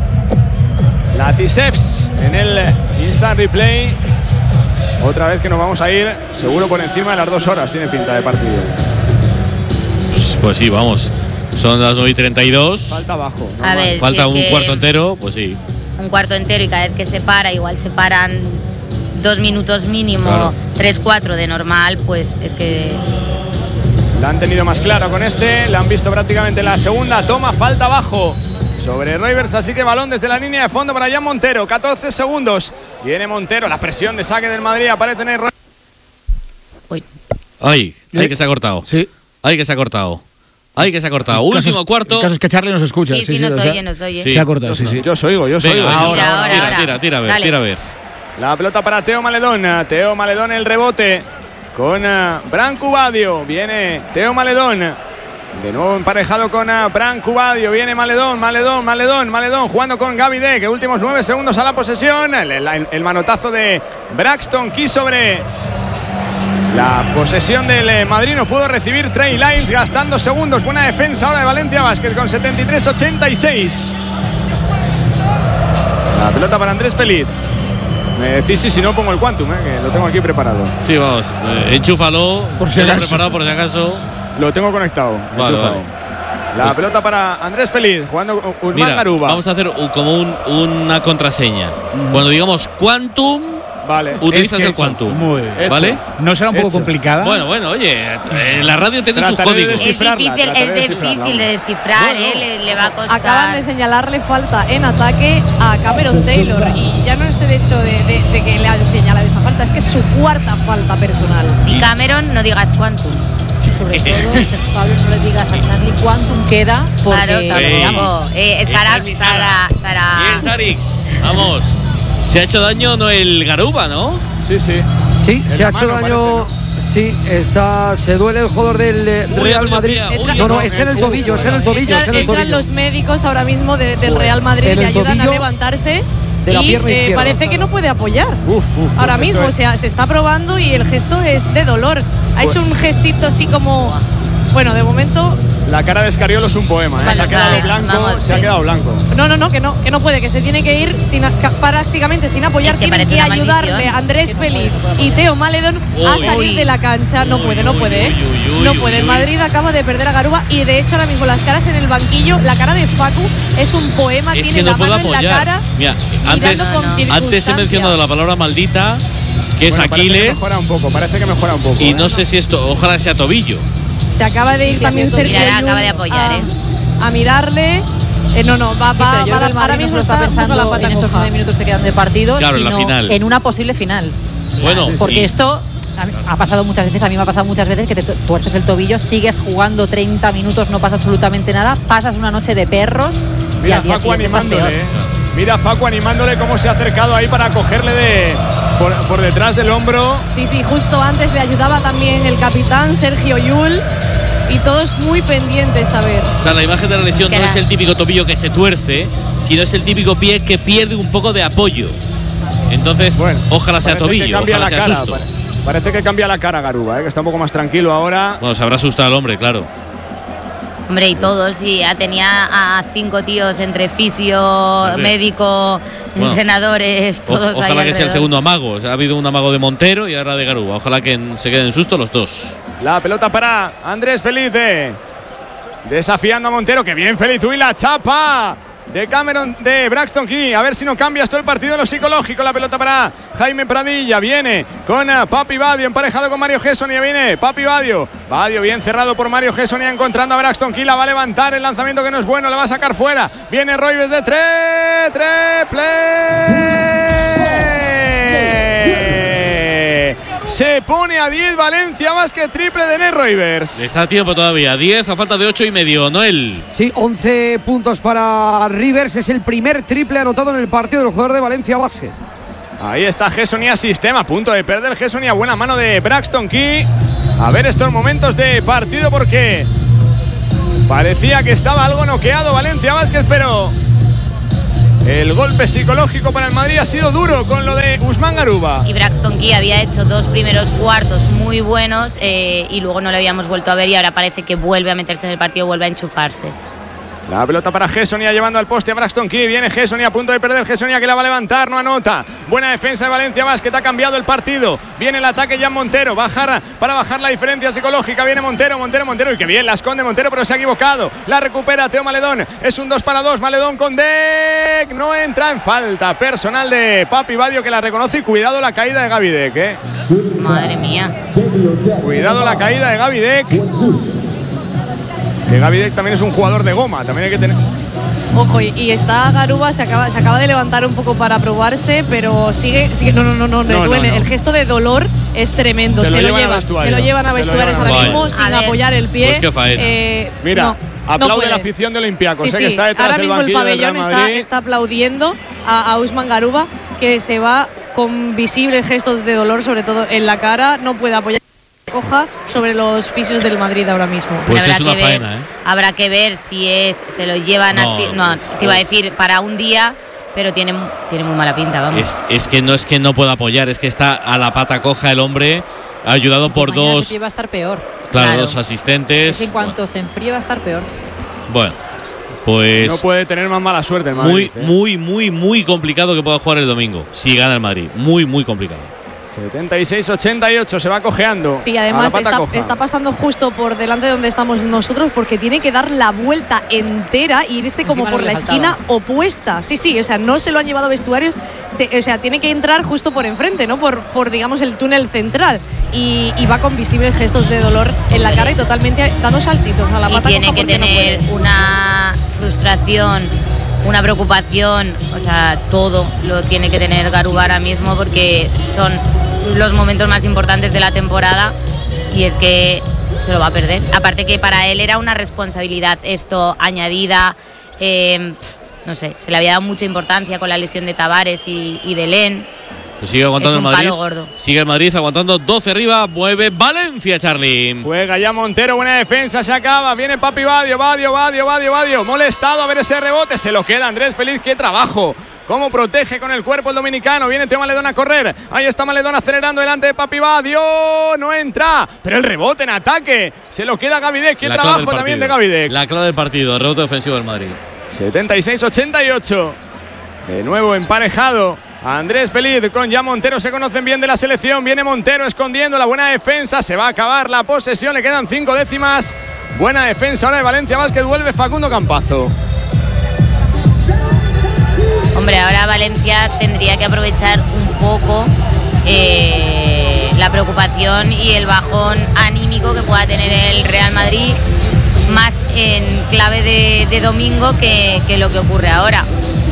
Speaker 1: Latisevs en el instant replay. Otra vez que nos vamos a ir seguro por encima de las 2 horas. Tiene pinta de partido.
Speaker 3: Pues sí, vamos. Son las 9:32.
Speaker 1: Falta abajo.
Speaker 2: A ver,
Speaker 3: falta
Speaker 2: si
Speaker 3: un cuarto entero, pues sí.
Speaker 2: Un cuarto entero y cada vez que se para, igual se paran 2 minutos mínimo,
Speaker 3: claro.
Speaker 2: 3-4 de normal, pues es que...
Speaker 1: La han tenido más claro con este. La han visto prácticamente en la segunda toma. Falta abajo sobre Roivers, así que balón desde la línea de fondo para Jan Montero. 14 segundos. Viene Montero. La presión de saque del Madrid aparece en el...
Speaker 3: Ay, que se ha cortado.
Speaker 12: Sí.
Speaker 3: Ay, que se ha cortado. Ay, que se ha cortado. Último cuarto.
Speaker 12: El caso es que Charlie nos escucha.
Speaker 2: Sí, nos oye.
Speaker 3: Sí.
Speaker 12: Se ha cortado, sí.
Speaker 1: Yo soy.
Speaker 3: Venga,
Speaker 2: ahora.
Speaker 3: Tira a ver.
Speaker 1: La pelota para Teo Maledón. Teo Maledón el rebote con Branco Badio. Viene Teo Maledón. De nuevo emparejado con Branco Badio. Viene Maledón. Jugando con Gaby Deck. Últimos 9 segundos a la posesión. El manotazo de Braxton Key sobre la posesión del Madrid. No pudo recibir Trey Lyles gastando segundos. Buena defensa ahora de Valencia Basket con 73-86. La pelota para Andrés Feliz. Me decís si no pongo el Quantum, que lo tengo aquí preparado.
Speaker 3: Sí, vamos, enchúfalo.
Speaker 12: Por si acaso.
Speaker 3: Preparado por si acaso.
Speaker 1: Lo tengo conectado.
Speaker 3: Vale.
Speaker 1: La
Speaker 3: Pues,
Speaker 1: pelota para Andrés Feliz, jugando con Usman Garuba.
Speaker 3: Vamos a hacer como una contraseña. Cuando digamos Quantum,
Speaker 1: vale,
Speaker 3: utilizas el Quantum.
Speaker 12: Muy bien.
Speaker 3: ¿Vale?
Speaker 12: ¿No será un poco complicada?
Speaker 3: Bueno, oye, la radio tiene sus códigos.
Speaker 2: Es difícil de descifrar, le va a costar.
Speaker 6: Acaban de señalarle falta en ataque a Cameron Taylor y ya no es el hecho de que le han señalado esa falta, es que es su cuarta falta personal.
Speaker 2: Y Cameron, no digas Quantum.
Speaker 5: Sobre todo, Pablo, no le digas a Charlie Quantum queda porque...
Speaker 2: Claro, Sara.
Speaker 3: Bien, Sarix. Vamos. Se ha hecho daño Noel Garuba, ¿no?
Speaker 1: Sí.
Speaker 4: Sí, se ha hecho daño. Sí, se duele el jugador del Real Madrid. No, es en el tobillo,
Speaker 6: Entran los médicos ahora mismo del Real Madrid, le ayudan a levantarse y parece que no puede apoyar. Ahora mismo se está probando y el gesto es de dolor. Ha hecho un gestito así como... Bueno, de momento...
Speaker 1: La cara de Escariolo es un poema, se ha quedado blanco.
Speaker 6: No, que no puede, que se tiene que ir prácticamente sin apoyar. Tienen que ayudarle a Andrés Feliz y Teo Maledón a salir de la cancha. No puede. No puede. El Madrid acaba de perder a Garuba y de hecho ahora mismo las caras en el banquillo, la cara de Facu es un poema,
Speaker 3: es
Speaker 6: tiene
Speaker 3: que no
Speaker 6: la mano
Speaker 3: apoyar
Speaker 6: en la cara.
Speaker 3: Mira, antes he mencionado la palabra maldita, que es Aquiles.
Speaker 1: Parece que mejora un poco.
Speaker 3: Y no sé si esto, ojalá sea tobillo.
Speaker 6: Se acaba de ir también Sergio
Speaker 2: acaba de apoyar,
Speaker 6: a mirarle. Ahora mismo está pensando la pata
Speaker 5: en estos 9 minutos que quedan de partido,
Speaker 3: claro,
Speaker 5: sino
Speaker 3: en la final.
Speaker 5: En una posible final.
Speaker 3: Bueno,
Speaker 5: porque esto ha pasado muchas veces, a mí me ha pasado muchas veces que te tuerces el tobillo, sigues jugando 30 minutos, no pasa absolutamente nada, pasas una noche de perros.
Speaker 1: Mira,
Speaker 5: y al día siguiente estás peor.
Speaker 1: Mira Facu animándole cómo se ha acercado ahí para cogerle por detrás del hombro.
Speaker 6: Sí, justo antes le ayudaba también el capitán Sergio Llull y todos muy pendientes a ver.
Speaker 3: O sea, la imagen de la lesión no es el típico tobillo que se tuerce, sino es el típico pie que pierde un poco de apoyo. Entonces, ojalá sea tobillo, ojalá sea susto.
Speaker 1: Parece que cambia la cara Garuba, que está un poco más tranquilo ahora.
Speaker 3: Bueno, se habrá asustado el hombre, claro.
Speaker 2: Hombre, y todos, ya tenía a 5 tíos entre fisio, médico, entrenadores, todos ahí
Speaker 3: ojalá que sea el
Speaker 2: alrededor.
Speaker 3: segundo amago. Ha habido un amago de Montero y ahora de Garuba. Ojalá que se queden en susto los dos.
Speaker 1: La pelota para Andrés Felice. Desafiando a Montero. ¡Qué bien, Feliz! ¡Uy, la chapa! De Braxton Key. A ver si no cambias todo el partido en lo psicológico. La pelota para Jaime Pradilla. Viene con Papi Badio emparejado con Mario Gessonia. Viene Papi Badio. Badio bien cerrado por Mario Gessonia, encontrando a Braxton Key. La va a levantar. El lanzamiento que no es bueno. La va a sacar fuera. Viene Roivers de 3. Se pone a 10 Valencia Basket, triple de Ned Roivers.
Speaker 3: Está a tiempo todavía. 10 a falta de 8,5. Noel.
Speaker 4: Sí, 11 puntos para Rivers. Es el primer triple anotado en el partido del jugador de Valencia Basket.
Speaker 1: Ahí está Gessonia Sistema, a punto de perder Gessonia. Buena mano de Braxton Key. A ver estos momentos de partido porque parecía que estaba algo noqueado Valencia Basket, pero el golpe psicológico para el Madrid ha sido duro con lo de Usman Garuba.
Speaker 2: Y Braxton Key había hecho 2 primeros cuartos muy buenos y luego no lo habíamos vuelto a ver y ahora parece que vuelve a meterse en el partido, vuelve a enchufarse.
Speaker 1: La pelota para Gessonia llevando al poste a Braxton Key. Viene Gessonia a punto de perder. Gessonia que la va a levantar, no anota. Buena defensa de Valencia Basket, ha cambiado el partido. Viene el ataque Jan Montero. Para bajar la diferencia psicológica. Viene Montero. Y que bien la esconde Montero, pero se ha equivocado. La recupera Teo Maledón. Es un 2 para 2. Maledón con Deck. No entra en falta. Personal de Papi Badio que la reconoce. Y cuidado la caída de Gaby Deck,
Speaker 2: Madre mía.
Speaker 1: Cuidado la caída de Gaby Deck. Que Gaby Deck también es un jugador de goma, también hay que tener.
Speaker 6: Ojo, y está Garuba, se acaba de levantar un poco para probarse, pero sigue. No, le duele. No. El gesto de dolor es tremendo. Se lo llevan a vestuarios ahora mismo sin apoyar el pie.
Speaker 3: Pues qué faena.
Speaker 1: Mira, aplaude la afición de Olympiacos, que está detrás
Speaker 6: ahora
Speaker 1: del
Speaker 6: mismo
Speaker 1: banquillo
Speaker 6: el pabellón
Speaker 1: del Real Madrid.
Speaker 6: está aplaudiendo a Usman Garuba, que se va con visibles gestos de dolor, sobre todo en la cara, no puede apoyar. Coja sobre los fisios del Madrid ahora mismo.
Speaker 3: Pues es una faena,
Speaker 2: Habrá que ver si se lo llevan así. No, te iba a decir para un día, pero tiene muy mala pinta, vamos.
Speaker 3: Es que no puede apoyar, es que está a la pata coja el hombre, ayudado por dos.
Speaker 5: Va a estar peor.
Speaker 3: Claro, 2 asistentes.
Speaker 5: Es que en cuanto se enfríe va a estar peor.
Speaker 3: Bueno, pues
Speaker 1: no puede tener más mala suerte el Madrid.
Speaker 3: Muy complicado que pueda jugar el domingo si gana el Madrid. Muy complicado.
Speaker 1: 76-88, se va cojeando.
Speaker 6: Sí, además está pasando justo por delante de donde estamos nosotros porque tiene que dar la vuelta entera e irse como por la esquina opuesta. Sí, o sea, no se lo han llevado vestuarios, o sea, tiene que entrar justo por enfrente, ¿no? Por digamos, el túnel central. Y va con visibles gestos de dolor en la cara y totalmente dando saltitos a la pata coja.
Speaker 2: Tiene que tener una frustración, una preocupación, o sea, todo lo tiene que tener Garuba ahora mismo porque son los momentos más importantes de la temporada y es que se lo va a perder. Aparte que para él era una responsabilidad esto añadida, no sé, se le había dado mucha importancia con la lesión de Tavares y de Len.
Speaker 3: Pues sigue aguantando el Madrid. Sigue el Madrid aguantando 12 arriba. Mueve Valencia, Charly.
Speaker 1: Juega ya Montero, buena defensa, se acaba. Viene Papi Badio. Molestado a ver ese rebote. Se lo queda Andrés Feliz. ¡Qué trabajo! Cómo protege con el cuerpo el dominicano. Viene Teo Maledón a correr. Ahí está Maledón acelerando delante de Papi Badio. No entra. Pero el rebote en ataque. Se lo queda Gaby Deck. ¡Qué trabajo también de Gaby Deck!
Speaker 3: La clave del partido. El rebote ofensivo del Madrid.
Speaker 1: 76-88. De nuevo emparejado. Andrés Feliz con ya Montero, se conocen bien de la selección. Viene Montero escondiendo la buena defensa. Se va a acabar la posesión, le quedan 5 décimas. Buena defensa ahora de Valencia Basket. Vuelve Facundo Campazo.
Speaker 2: Hombre, ahora Valencia tendría que aprovechar un poco la preocupación y el bajón anímico que pueda tener el Real Madrid, más en clave de domingo que lo que ocurre ahora.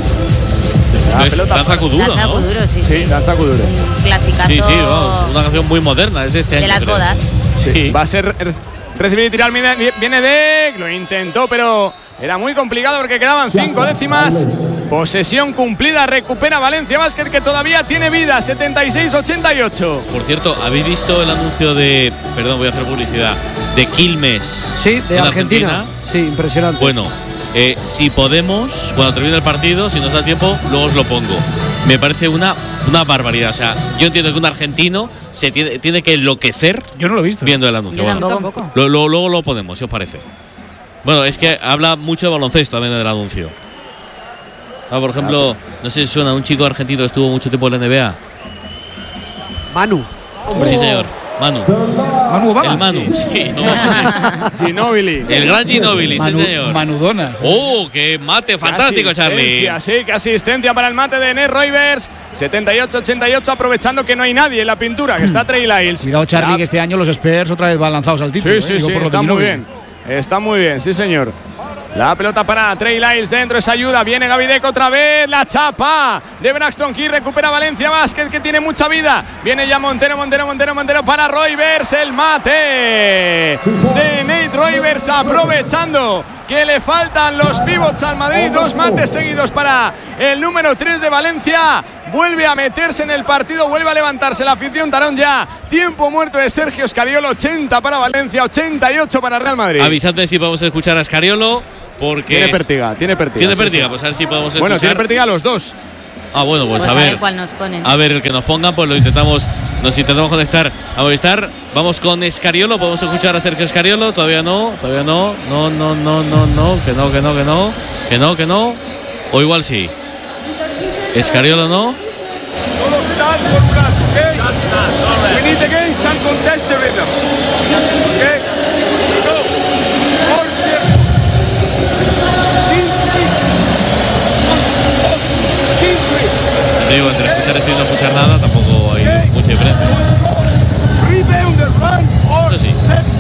Speaker 3: Danza Kuduro, ¿no?
Speaker 1: Sí, Danza Kuduro.
Speaker 2: Clasicazo.
Speaker 3: Sí, vamos, una canción muy moderna, es de este año.
Speaker 2: De las bodas.
Speaker 1: Sí. Va a ser recibir y tirar. Viene Deck, lo intentó, pero era muy complicado porque quedaban 5 décimas. Posesión cumplida, recupera Valencia Basket que todavía tiene vida. 76-88.
Speaker 3: Por cierto, ¿habéis visto el anuncio de, perdón, voy a hacer publicidad, de Quilmes?
Speaker 4: Sí, de Argentina. Sí, impresionante.
Speaker 3: Bueno, si podemos, cuando termine el partido, si nos da tiempo, luego os lo pongo. Me parece una barbaridad. O sea, yo entiendo que un argentino se tiene que enloquecer.
Speaker 12: Yo no lo he visto.
Speaker 3: Viendo el anuncio.
Speaker 5: Yo tampoco.
Speaker 3: Luego lo ponemos, si os parece. Bueno, es que habla mucho de baloncesto también del anuncio. Por ejemplo, no sé si suena un chico argentino que estuvo mucho tiempo en la NBA.
Speaker 4: Manu.
Speaker 3: Sí, señor. Manu
Speaker 12: Obama.
Speaker 3: El Manu, sí.
Speaker 1: Ginóbili.
Speaker 3: El gran Ginóbili, sí, señor.
Speaker 12: Manudonas.
Speaker 3: ¡Oh, qué mate fantástico, Charly!
Speaker 1: Sí, qué asistencia para el mate de Ned Roivers. 78-88, aprovechando que no hay nadie en la pintura, que está Trey Lyles.
Speaker 12: Cuidado, Charly, que este año los Spurs otra vez van lanzados al título.
Speaker 1: Sí, está muy bien. Está muy bien, sí, señor. La pelota para Trey Lyles dentro, esa ayuda. Viene Gaby Deck otra vez. La chapa de Braxton Key. Recupera Valencia Basket que tiene mucha vida. Viene ya Montero para Roivers. El mate de Nate Roivers aprovechando que le faltan los pivots al Madrid. 2 mates seguidos para el número 3 de Valencia. vuelve a meterse en el partido, vuelve a levantarse la afición. Tarón ya, tiempo muerto de Sergio Scariolo, 80 para Valencia, 88 para Real Madrid.
Speaker 3: Avisadme si podemos escuchar a Scariolo, porque
Speaker 1: tiene pértiga.
Speaker 3: Tiene pértiga, pues a ver si podemos escuchar.
Speaker 1: Bueno, tiene pértiga los dos.
Speaker 3: Ah, bueno, pues a ver
Speaker 2: cuál nos ponen.
Speaker 3: A ver el que nos pongan, pues nos intentamos conectar a Movistar. Vamos con Scariolo, podemos escuchar a Sergio Scariolo. Todavía no, que no. O igual sí. Scariolo no.
Speaker 8: We need the game and contest the rhythm. Okay? Go. More simple.
Speaker 3: Digo, entre escuchar esto y no escuchar nada, tampoco hay mucha diferencia. Eso sí.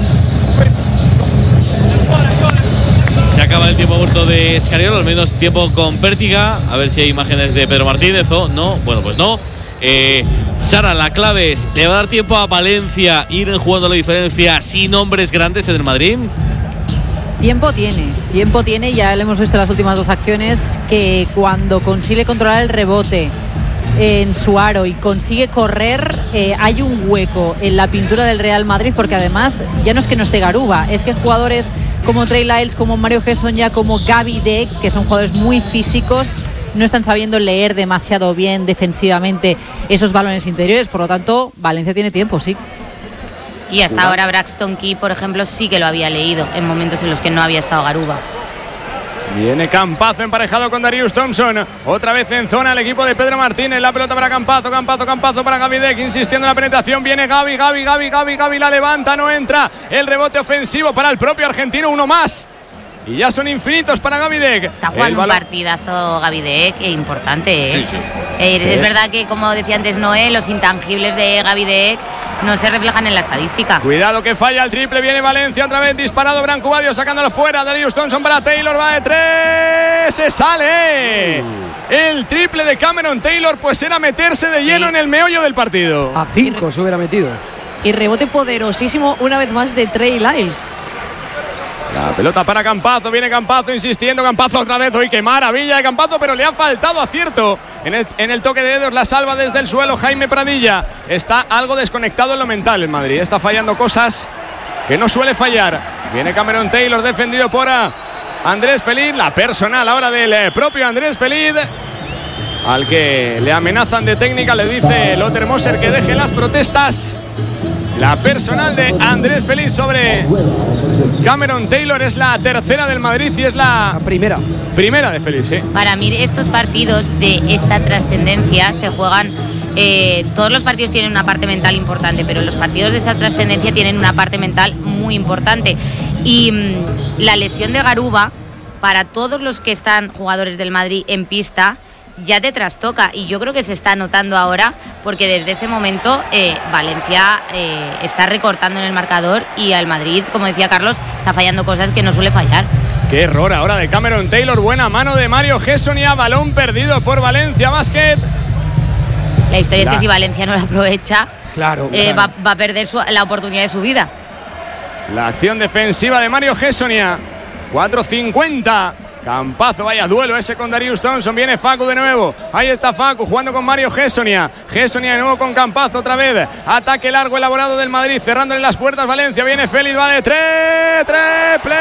Speaker 3: Se acaba el tiempo muerto de Scariolo, al menos tiempo con pértiga. A ver si hay imágenes de Pedro Martínez o no. Bueno, pues no. Sara, la clave es: ¿le va a dar tiempo a Valencia ir jugando la diferencia sin hombres grandes en el Madrid?
Speaker 5: Tiempo tiene, ya lo hemos visto en las últimas dos acciones, que cuando consigue controlar el rebote en su aro y consigue correr, hay un hueco en la pintura del Real Madrid, porque además ya no es que no esté Garuba, es que jugadores como Trey Lyles, como Mario Hezonja, como Gaby Deck, que son jugadores muy físicos, no están sabiendo leer demasiado bien defensivamente esos balones interiores. Por lo tanto, Valencia tiene tiempo, sí.
Speaker 2: Y hasta ahora Braxton Key, por ejemplo, sí que lo había leído en momentos en los que no había estado Garuba.
Speaker 1: Viene Campazo emparejado con Darius Thompson. Otra vez en zona el equipo de Pedro Martínez. La pelota para Campazo para Gaby Deck, insistiendo en la penetración. Viene Gaby, la levanta, no entra. El rebote ofensivo para el propio argentino, uno más. Y ya son infinitos para Gaby Deck.
Speaker 2: Está jugando un partidazo Gaby Deck, importante, ¿eh?
Speaker 1: Sí.
Speaker 2: Es verdad que, como decía antes Noé, los intangibles de Gaby Deck no se reflejan en la estadística.
Speaker 1: Cuidado que falla el triple, viene Valencia otra vez, disparado Branco Badio, sacándolo fuera. Darius Thompson para Taylor, va de tres, se sale. El triple de Cameron Taylor, pues era meterse de lleno en el meollo del partido.
Speaker 4: A 5 se hubiera metido.
Speaker 6: Y rebote poderosísimo una vez más de Trey Lyles.
Speaker 1: La pelota para Campazo, viene Campazo insistiendo, Campazo otra vez, hoy qué maravilla de Campazo, pero le ha faltado acierto en el toque de dedos, la salva desde el suelo Jaime Pradilla. Está algo desconectado en lo mental en Madrid, está fallando cosas que no suele fallar. Viene Cameron Taylor defendido por Andrés Feliz, la personal ahora del propio Andrés Feliz, al que le amenazan de técnica, le dice Lothar Moser que deje las protestas. La personal de Andrés Feliz sobre Cameron Taylor es la tercera del Madrid y es la primera de Feliz, ¿sí?
Speaker 2: Para mí estos partidos de esta trascendencia se juegan, todos los partidos tienen una parte mental importante, pero los partidos de esta trascendencia tienen una parte mental muy importante. Y la lesión de Garuba, para todos los que están jugadores del Madrid en pista, ya te trastoca, y yo creo que se está notando ahora, porque desde ese momento Valencia está recortando en el marcador y al Madrid, como decía Carlos, está fallando cosas que no suele fallar.
Speaker 1: Qué error ahora de Cameron Taylor, buena mano de Mario Hezonja, balón perdido por Valencia Basket.
Speaker 2: La historia es que si Valencia no la aprovecha,
Speaker 4: claro.
Speaker 2: Va a perder la oportunidad de su vida.
Speaker 1: La acción defensiva de Mario Hezonja, 4:50. Campazo, vaya duelo ese con Darius Thompson. Viene Facu de nuevo. Ahí está Facu jugando con Mario Hezonja. Hezonja de nuevo con Campazo otra vez. Ataque largo elaborado del Madrid, cerrándole las puertas Valencia. Viene Félix, va de tres. Triple.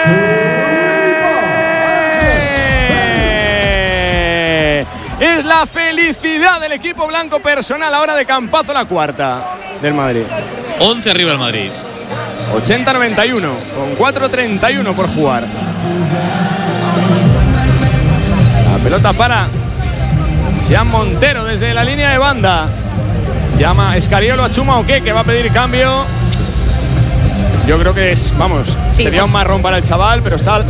Speaker 1: Es la felicidad del equipo blanco personal ahora de Campazo, la cuarta del Madrid.
Speaker 3: 11 arriba el Madrid.
Speaker 1: 80-91 con 4:31 por jugar. La pelota para Jean Montero desde la línea de banda. Llama Scariolo a Chuma Oque, que va a pedir cambio. Yo creo que es, sería un marrón para el chaval, pero está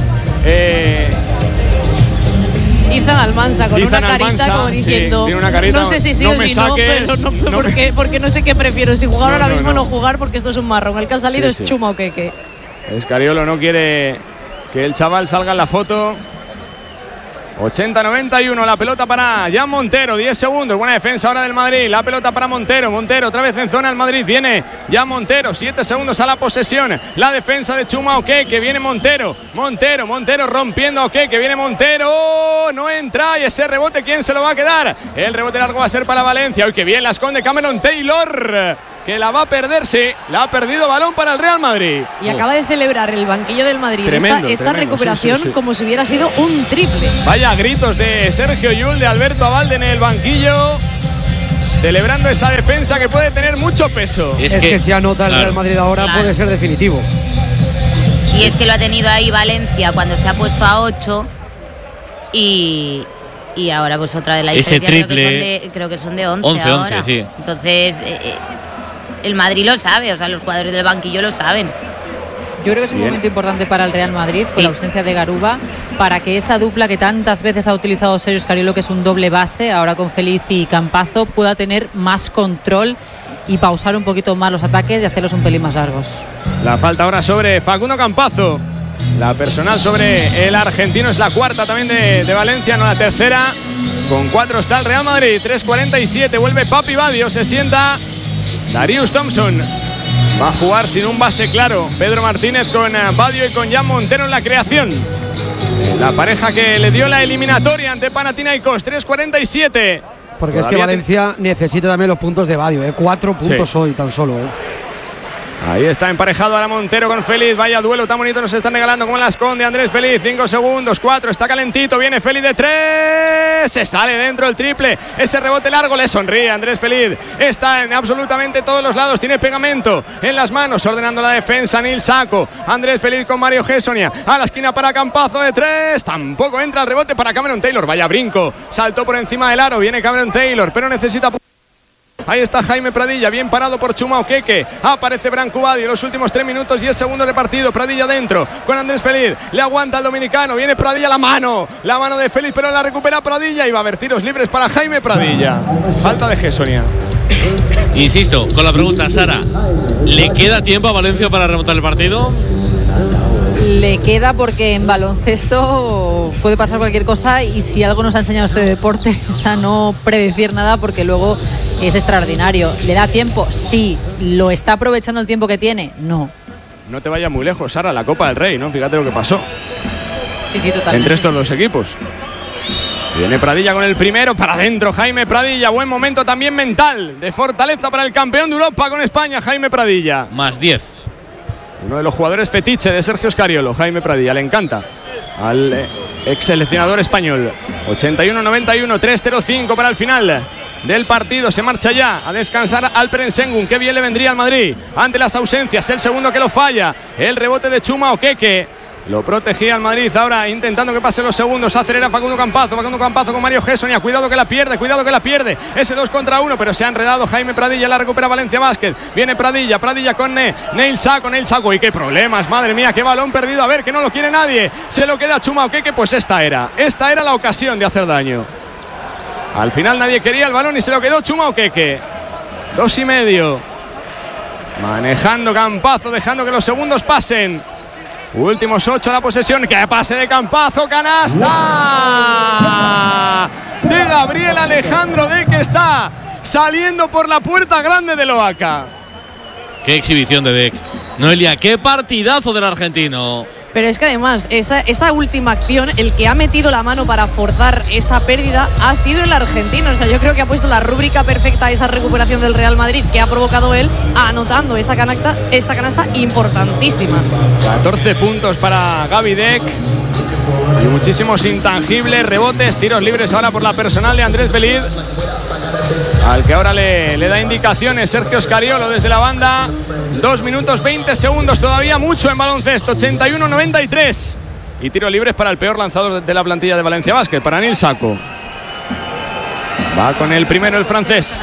Speaker 6: Izan Almansa con
Speaker 1: Izan
Speaker 6: una carita
Speaker 1: Almansa,
Speaker 6: como diciendo,
Speaker 1: sí, tiene una carita,
Speaker 6: no sé si sí
Speaker 1: no
Speaker 6: o
Speaker 1: me
Speaker 6: si
Speaker 1: saques,
Speaker 6: no, pero porque no sé qué prefiero, si jugar ahora mismo o no jugar, porque esto es un marrón. El que ha salido
Speaker 1: sí.
Speaker 6: es Chuma Oque.
Speaker 1: Scariolo no quiere que el chaval salga en la foto. 80-91, la pelota para Jan Montero, 10 segundos, buena defensa ahora del Madrid, la pelota para Montero, otra vez en zona el Madrid, viene Jan Montero, 7 segundos a la posesión, la defensa de Chuma Okeke, viene Montero rompiendo a Okeke, viene Montero, no entra, y ese rebote, ¿quién se lo va a quedar? El rebote largo va a ser para Valencia, hoy que bien la esconde Cameron Taylor, que la va a perder, sí, la ha perdido, balón para el Real Madrid.
Speaker 6: Y acaba de celebrar el banquillo del Madrid esta recuperación
Speaker 1: sí.
Speaker 6: como si hubiera sido un triple.
Speaker 1: Vaya gritos de Sergio Llull, de Alberto Abalde en el banquillo, celebrando esa defensa que puede tener mucho peso.
Speaker 4: Es que si anota el Real Madrid ahora puede ser definitivo.
Speaker 2: Y es que lo ha tenido ahí Valencia cuando se ha puesto a 8 y ahora pues otra de la
Speaker 3: ese triple
Speaker 2: creo que son de 11 ahora.
Speaker 3: Sí.
Speaker 2: Entonces el Madrid lo sabe, o sea, los jugadores del banquillo lo saben.
Speaker 5: Yo creo que es un momento importante para el Real Madrid, con la ausencia de Garuba, para que esa dupla que tantas veces ha utilizado Sergio Scariolo, que es un doble base, ahora con Feliz y Campazzo, pueda tener más control y pausar un poquito más los ataques y hacerlos un pelín más largos.
Speaker 1: La falta ahora sobre Facundo Campazzo. La personal sobre el argentino, es la cuarta también de Valencia, no la tercera. Con 4 está el Real Madrid, 3:47, vuelve Papi Badio, se sienta Darius Thompson. Va a jugar sin un base claro Pedro Martínez con Badio y con Jan Montero en la creación. La pareja que le dio la eliminatoria ante Panathinaikos, 3:47.
Speaker 4: Porque todavía es que Valencia necesita también los puntos de Badio, 4 puntos hoy tan solo.
Speaker 1: Ahí está emparejado ahora Montero con Feliz. Vaya duelo tan bonito nos están regalando como la esconde Andrés Feliz. 5 segundos, 4, está calentito. Viene Feliz de 3. Se sale dentro el triple. Ese rebote largo le sonríe Andrés Feliz. Está en absolutamente todos los lados. Tiene pegamento en las manos, ordenando la defensa Nil Sacco. Andrés Feliz con Mario Gessonia. A la esquina para Campazzo de 3. Tampoco entra el rebote para Cameron Taylor. Vaya brinco. Saltó por encima del aro. Viene Cameron Taylor, pero necesita... Ahí está Jaime Pradilla, bien parado por Chuma Okeke. Aparece Branco Badio, los últimos 3 minutos, 10 segundos de partido. Pradilla dentro con Andrés Feliz. Le aguanta el dominicano. Viene Pradilla, la mano de Feliz, pero la recupera Pradilla. Y va a haber tiros libres para Jaime Pradilla. Falta de Gessonia.
Speaker 3: Insisto, con la pregunta, Sara, ¿le queda tiempo a Valencia para remontar el partido?
Speaker 5: Le queda, porque en baloncesto puede pasar cualquier cosa, y si algo nos ha enseñado este deporte es a no predecir nada, porque luego es extraordinario. ¿Le da tiempo? Sí. ¿Lo está aprovechando el tiempo que tiene? No.
Speaker 1: No te vayas muy lejos, Sara, la Copa del Rey, ¿no? Fíjate lo que pasó.
Speaker 5: Sí, totalmente.
Speaker 1: Entre estos dos equipos. Viene Pradilla con el primero, para adentro Jaime Pradilla. Buen momento también mental, de fortaleza para el campeón de Europa con España, Jaime Pradilla.
Speaker 3: Más 10.
Speaker 1: Uno de los jugadores fetiche de Sergio Scariolo, Jaime Pradilla, le encanta al ex seleccionador español. 81-91, 3-0-5 para el final del partido. Se marcha ya a descansar Alperen Sengun. Qué bien le vendría al Madrid ante las ausencias. El segundo que lo falla. El rebote de Chuma Okeke. Lo protegía el Madrid. Ahora intentando que pasen los segundos. Acelera Facundo Campazzo con Mario Gessonia. Cuidado que la pierde. Ese 2 contra 1, pero se ha enredado Jaime Pradilla. La recupera Valencia Basket. Viene Pradilla con Nil Sacco. Y qué problemas, madre mía, qué balón perdido. A ver, que no lo quiere nadie. Se lo queda Chuma Okeke. Pues esta era la ocasión de hacer daño. Al final nadie quería el balón y se lo quedó Chuma Okeke. 2,5. Manejando Campazzo, dejando que los segundos pasen. Últimos 8 a la posesión. ¡Qué pase de Campazzo! ¡Canasta! De Gabriel Alejandro Deck, que está saliendo por la puerta grande de Loaca.
Speaker 3: ¡Qué exhibición de Deck! Noelia, qué partidazo del argentino.
Speaker 6: Pero es que además, esa última acción, el que ha metido la mano para forzar esa pérdida ha sido el argentino. O sea, yo creo que ha puesto la rúbrica perfecta a esa recuperación del Real Madrid que ha provocado él, anotando esa canasta importantísima.
Speaker 1: 14 puntos para Gaby Deck. Y muchísimos intangibles, rebotes, tiros libres ahora por la personal de Andrés Feliz, al que ahora le da indicaciones Sergio Scariolo desde la banda. 2 minutos 20 segundos, todavía mucho en baloncesto. 81-93. Y tiros libres para el peor lanzador de la plantilla de Valencia Basket, para Nil Sacco. Va con el primero el francés.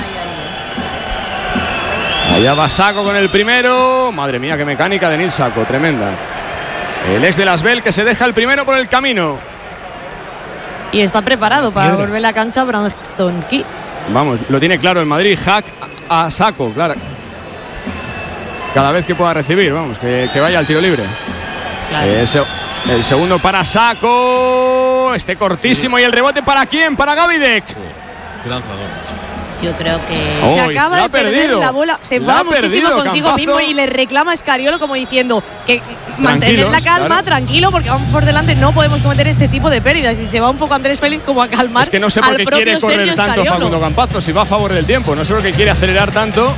Speaker 1: Allá va Sacco con el primero. Madre mía, qué mecánica de Nil Sacco, tremenda. El ex de Las Bell, que se deja el primero por el camino.
Speaker 6: Y está preparado para volver a la cancha Braxton Key.
Speaker 1: Vamos, lo tiene claro el Madrid. Hack a Sacco, claro. Cada vez que pueda recibir, vamos, que vaya al tiro libre. Claro. El segundo para Sacco. Montero, cortísimo, y el rebote ¿para quién? Para Gavidec.
Speaker 3: Qué lanzador.
Speaker 2: Yo creo que
Speaker 6: se acaba de perder la bola, se enfada muchísimo consigo
Speaker 1: Campazo
Speaker 6: mismo y le reclama a Escariolo como diciendo que mantener la calma, claro, tranquilo, porque vamos por delante, no podemos cometer este tipo de pérdidas. Y se va un poco Andrés Félix como a calmar.
Speaker 1: Es que no sé por qué quiere correr tanto Facundo Campazo, si va a favor del tiempo, no sé por qué quiere acelerar tanto.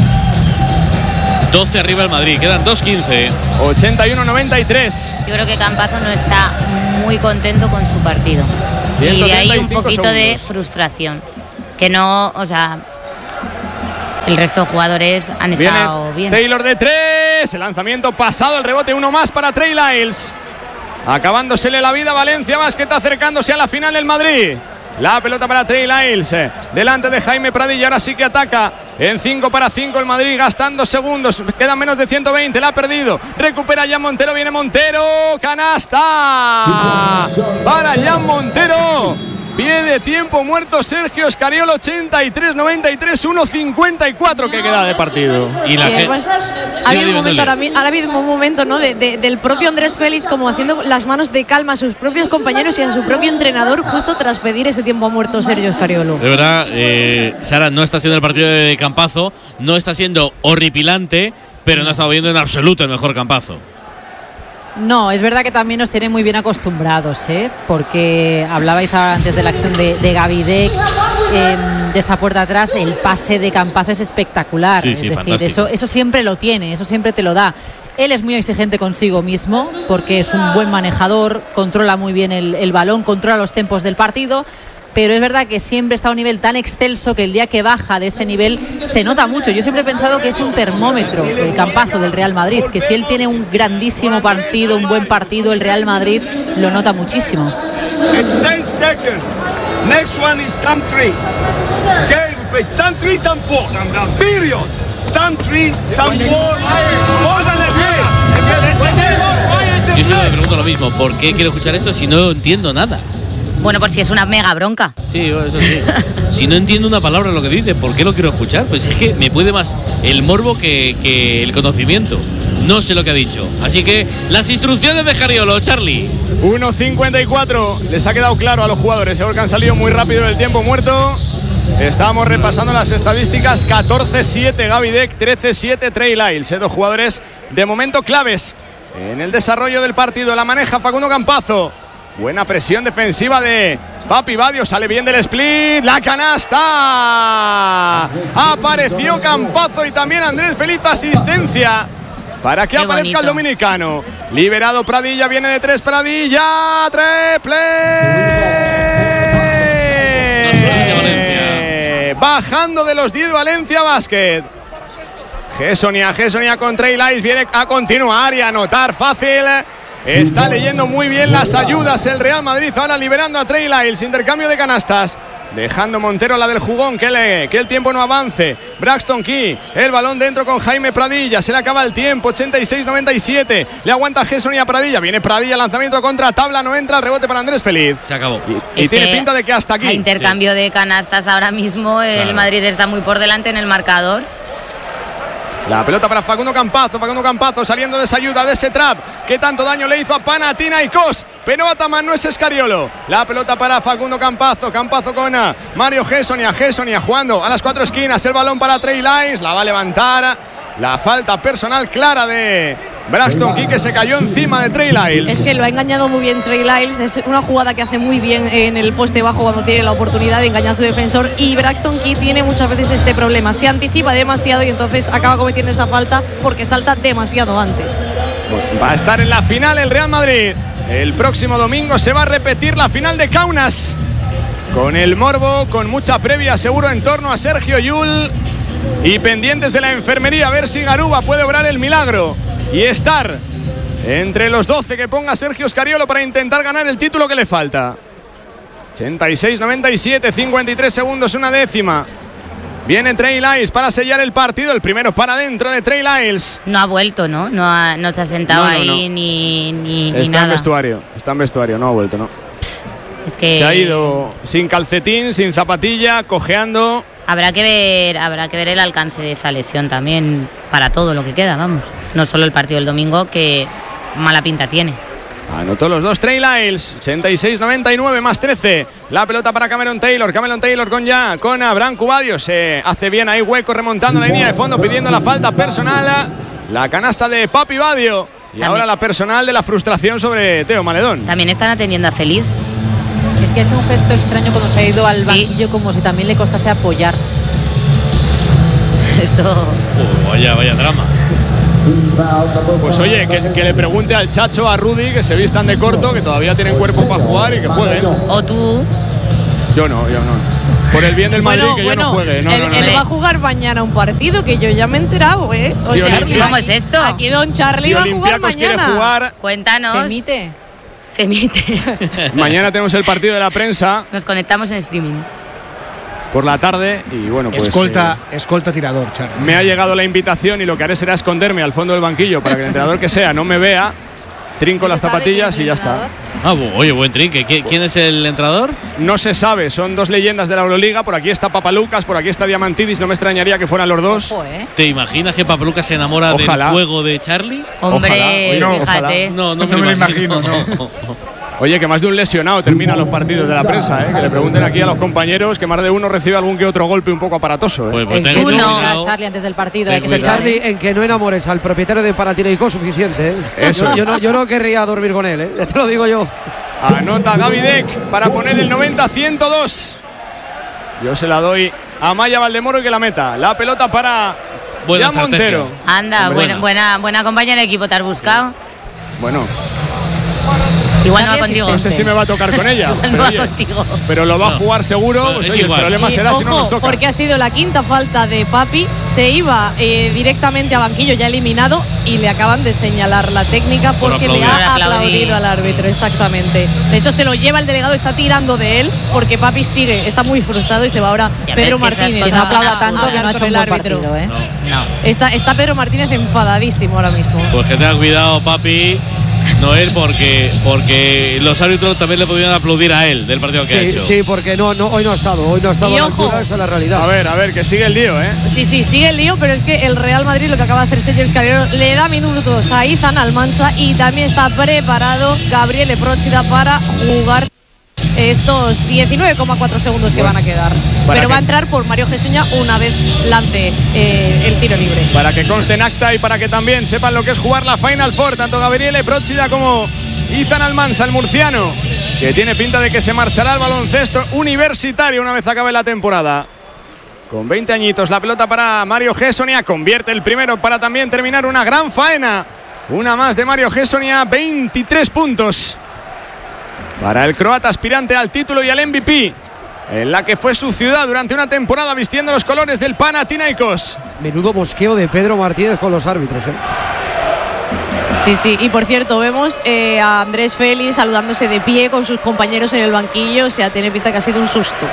Speaker 3: 12 arriba el Madrid, quedan 2:15.
Speaker 1: 81-93.
Speaker 2: Yo creo que Campazo no está muy contento con su partido. Y hay un poquito de frustración. Que no, o sea, el resto de jugadores han estado bien.
Speaker 1: Taylor de 3, el lanzamiento pasado, el rebote, uno más para Trey Lyles. Acabándosele la vida Valencia Basket, acercándose a la final del Madrid. La pelota para Trey Lyles, delante de Jaime Pradilla, ahora sí que ataca. En 5 para 5 el Madrid, gastando segundos, quedan menos de 120, la ha perdido. Recupera Jan Montero, viene Montero, canasta para Jan Montero. Pie de tiempo muerto Sergio Escariolo, 83-93, 1:54 que queda de partido.
Speaker 3: Y la gente,
Speaker 6: ha habido un momento, ahora ha habido un momento, ¿no? del propio Andrés Félix como haciendo las manos de calma a sus propios compañeros y a su propio entrenador justo tras pedir ese tiempo muerto Sergio Escariolo.
Speaker 3: De verdad, Sara, no está siendo el partido de Campazo, no está siendo horripilante, pero no ha estado viendo en absoluto el mejor Campazo.
Speaker 5: No, es verdad que también nos tiene muy bien acostumbrados, porque hablabais ahora antes de la acción de Gavidec, de esa puerta atrás, el pase de Campazo es espectacular.
Speaker 3: Sí,
Speaker 5: es decir,
Speaker 3: fantástico.
Speaker 5: eso siempre lo tiene, eso siempre te lo da. Él es muy exigente consigo mismo porque es un buen manejador, controla muy bien el balón, controla los tempos del partido. Pero es verdad que siempre está a un nivel tan excelso que el día que baja de ese nivel se nota mucho. Yo siempre he pensado que es un termómetro el Campazo del Real Madrid, que si él tiene un grandísimo partido, un buen partido, el Real Madrid lo nota muchísimo.
Speaker 8: 10 seconds. Next one is time 3. Okay, we play time 3, time 4. Period. Time 3, time 4.
Speaker 3: Yo siempre me pregunto lo mismo, ¿por qué quiero escuchar esto si no entiendo nada?
Speaker 2: Bueno, por si es una mega bronca.
Speaker 3: Sí, eso sí. Si no entiendo una palabra de lo que dice, ¿por qué lo quiero escuchar? Pues es que me puede más el morbo que el conocimiento. No sé lo que ha dicho. Así que las instrucciones de Escariolo, Charlie.
Speaker 1: 1:54. Les ha quedado claro a los jugadores. Seguro que han salido muy rápido del tiempo muerto. Estamos repasando las estadísticas. 14-7 Gavidec, 13-7 Trey Lyles. Dos jugadores de momento claves en el desarrollo del partido. La maneja Facundo Campazo. Buena presión defensiva de Papi Badio, sale bien del split, la canasta. Apareció Campazo y también Andrés Félix, asistencia para que aparezca el dominicano. Liberado Pradilla, viene de 3 Pradilla, triple. Bajando de los 10 Valencia Basket. Gessonia con Trey Lyles, viene a continuar y a anotar fácil. Está leyendo muy bien las ayudas el Real Madrid, ahora liberando a Trey Lyles, intercambio de canastas, dejando Montero la del jugón, que el tiempo no avance. Braxton Key, el balón dentro con Jaime Pradilla, se le acaba el tiempo, 86-97, le aguanta Gessonia a Pradilla, viene Pradilla, lanzamiento contra tabla, no entra, el rebote para Andrés Félix.
Speaker 3: Se acabó.
Speaker 1: Y tiene pinta de que hasta aquí.
Speaker 2: A intercambio de canastas ahora mismo, el Madrid está muy por delante en el marcador.
Speaker 1: La pelota para Facundo Campazo saliendo de esa ayuda, de ese trap que tanto daño le hizo a Panathinaikos. Pero Ataman no es Escariolo. La pelota para Facundo Campazo con Mario Gessonia jugando a las 4 esquinas. El balón para Trey Lyles, la va a levantar. La falta personal clara de Braxton Key, que se cayó encima de Trey Lyles.
Speaker 6: Es que lo ha engañado muy bien Trey Lyles. Es una jugada que hace muy bien en el poste bajo cuando tiene la oportunidad de engañar a su defensor. Y Braxton Key tiene muchas veces este problema. Se anticipa demasiado y entonces acaba cometiendo esa falta porque salta demasiado antes.
Speaker 1: Va a estar en la final el Real Madrid. El próximo domingo se va a repetir la final de Kaunas. Con el morbo, con mucha previa seguro en torno a Sergio Llull. Y pendientes de la enfermería, a ver si Garuba puede obrar el milagro y estar entre los 12 que ponga Sergio Escariolo para intentar ganar el título que le falta. 86-97, 53 segundos, una décima. Viene Trey Lyles para sellar el partido, el primero para adentro de Trey Lyles.
Speaker 2: No ha vuelto, ¿no? No se ha sentado ahí ni
Speaker 1: está
Speaker 2: nada.
Speaker 1: Está en vestuario, no ha vuelto, ¿no?
Speaker 2: Es que
Speaker 1: se ha ido sin calcetín, sin zapatilla, cojeando.
Speaker 2: Habrá que ver el alcance de esa lesión también para todo lo que queda, vamos. No solo el partido del domingo, que mala pinta tiene.
Speaker 1: Anotó los dos Trey Lyles, 86-99 más 13. La pelota para Cameron Taylor con Abraham Cubadio. Se hace bien ahí hueco remontando la línea de fondo pidiendo la falta personal. La canasta de Papi Badio. Y también ahora la personal de la frustración sobre Teo Maledón.
Speaker 2: También están atendiendo a Feliz.
Speaker 5: Es que ha hecho un gesto extraño cuando se ha ido al banquillo, como si también le costase apoyar.
Speaker 2: Esto...
Speaker 3: vaya drama.
Speaker 1: Pues oye, que le pregunte al Chacho, a Rudy, que se vistan de corto, que todavía tienen cuerpo para jugar y que jueguen.
Speaker 2: O tú.
Speaker 1: Yo no. Por el bien del Madrid, que yo no juegue. No.
Speaker 6: Él va a jugar mañana un partido que yo ya me he enterado, ¿eh? O sea,
Speaker 2: ¿cómo es esto?
Speaker 6: Aquí Don Charlie va a jugar mañana.
Speaker 1: Quiere jugar,
Speaker 2: cuéntanos. Se emite.
Speaker 1: Mañana tenemos el partido de la prensa.
Speaker 2: Nos conectamos en streaming.
Speaker 1: Por la tarde y bueno, pues
Speaker 12: escolta tirador, Charlie.
Speaker 1: Me ha llegado la invitación y lo que haré será esconderme al fondo del banquillo para que el entrenador que sea no me vea, trinco las zapatillas y ya está.
Speaker 3: Oye, buen trinque. ¿Quién es el entrenador?
Speaker 1: No se sabe, son dos leyendas de la Euroliga. Por aquí está Papalucas, por aquí está Diamantidis. No me extrañaría que fueran los dos.
Speaker 5: Ojo,
Speaker 3: ¿Te imaginas que Papalucas se enamora del juego de Charlie?
Speaker 2: Hombre,
Speaker 1: ojalá.
Speaker 2: fíjate.
Speaker 3: No me lo imagino. No.
Speaker 1: Oye, que más de un lesionado termina los partidos de la prensa, ¿eh? Que le pregunten aquí a los compañeros, que más de uno recibe algún que otro golpe un poco aparatoso, ¿eh?
Speaker 3: Pues
Speaker 5: en uno, Charlie, antes del partido. Hay que ser
Speaker 4: Charlie, en que no enamores al propietario de Panathinaikos suficiente, ¿eh?
Speaker 1: Eso.
Speaker 4: Yo no querría dormir con él, ¿eh? Ya te lo digo yo.
Speaker 1: Anota Gaby Deck para poner el 90-102. Yo se la doy a Maya Valdemoro y que la meta. La pelota para Jan Montero.
Speaker 2: Anda, buena compañera de equipo te has buscado.
Speaker 1: Bueno.
Speaker 2: Igual no va contigo.
Speaker 1: No sé si me va a tocar con ella. Pero lo va a jugar seguro. Pues oye, el problema será si no nos toca.
Speaker 6: Porque ha sido la quinta falta de Papi. Se iba directamente a banquillo, ya eliminado, y le acaban de señalar la técnica porque le ha aplaudido al árbitro. Exactamente. De hecho, se lo lleva el delegado, está tirando de él porque Papi está muy frustrado y se va ahora Pedro Martínez.
Speaker 5: Que no aplauda tanto, que no ha hecho un buen partido, ¿eh?
Speaker 2: No.
Speaker 6: Está Pedro Martínez enfadadísimo ahora mismo.
Speaker 3: Pues que tenga cuidado, Papi. No él, porque los árbitros también le podrían aplaudir a él del partido que ha hecho.
Speaker 4: Sí, porque hoy no ha estado a la altura, esa es la realidad.
Speaker 1: A ver, que sigue el lío, ¿eh?
Speaker 6: Sí, sigue el lío, pero es que el Real Madrid, lo que acaba de hacer Sergio Calero, le da minutos a Izan Almansa y también está preparado Gabriele Procida para jugar estos 19,4 segundos que van a quedar. Pero va a entrar por Mario Gesuña una vez lance el tiro libre.
Speaker 1: Para que conste en acta y para que también sepan lo que es jugar la Final Four, tanto Gabriele Procida como Izan Almansa, el murciano, que tiene pinta de que se marchará al baloncesto universitario una vez acabe la temporada. Con 20 añitos, la pelota para Mario Gesuña, convierte el primero para también terminar una gran faena. Una más de Mario Gesuña, 23 puntos. Para el croata aspirante al título y al MVP, en la que fue su ciudad durante una temporada vistiendo los colores del Panathinaikos.
Speaker 4: Menudo mosqueo de Pedro Martínez con los árbitros, ¿eh?
Speaker 6: Sí, y por cierto, vemos a Andrés Félix saludándose de pie con sus compañeros en el banquillo. O sea, tiene pinta que ha sido un susto.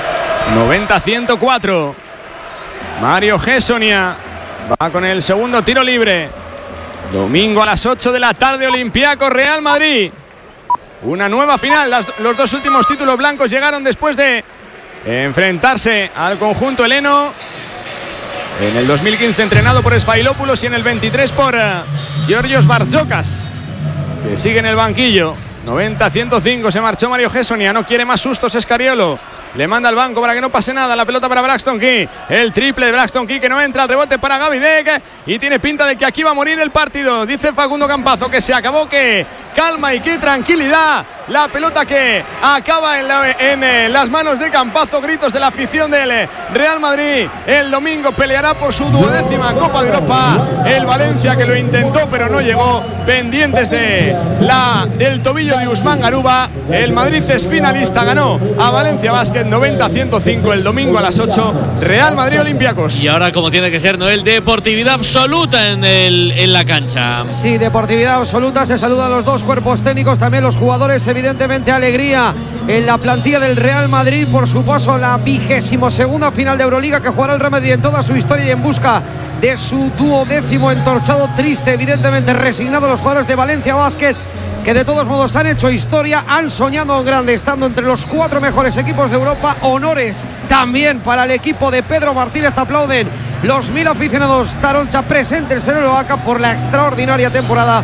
Speaker 1: 90-104. Mario Gesuña va con el segundo tiro libre. Domingo a las 8 de la tarde, Olympiacos Real Madrid. Una nueva final. Los dos últimos títulos blancos llegaron después de enfrentarse al conjunto heleno. En el 2015 entrenado por Sfailopoulos y en el 23 por Georgios Barzokas, que sigue en el banquillo. 90-105, se marchó Mario Gesuña, no quiere más sustos Escariolo. Le manda al banco para que no pase nada. La pelota para Braxton Key. El triple de Braxton Key que no entra. El rebote para Gaby Deck. Y tiene pinta de que aquí va a morir el partido. Dice Facundo Campazo que se acabó, que calma y que tranquilidad. La pelota que acaba en las manos de Campazo. Gritos de la afición del Real Madrid. El domingo peleará por su 12ª Copa de Europa. El Valencia, que lo intentó pero no llegó. Pendientes del tobillo de Usman Garuba. El Madrid es finalista. Ganó a Valencia Basket 90-105 el domingo a las 8. Real Madrid Olympiacos.
Speaker 3: Y ahora, como tiene que ser, Noel, deportividad absoluta en la cancha.
Speaker 4: Sí, deportividad absoluta. Se saludan los dos cuerpos técnicos, también los jugadores. Evidentemente alegría en la plantilla del Real Madrid por su paso a la 22ª final de Euroliga que jugará el Real Madrid en toda su historia y en busca de su 12º entorchado. Triste, evidentemente resignado los jugadores de Valencia Basket, que de todos modos han hecho historia, han soñado en grande, estando entre los 4 mejores equipos de Europa. Honores también para el equipo de Pedro Martínez. Aplauden los 1000 aficionados Taroncha presentes en el Oaca por la extraordinaria temporada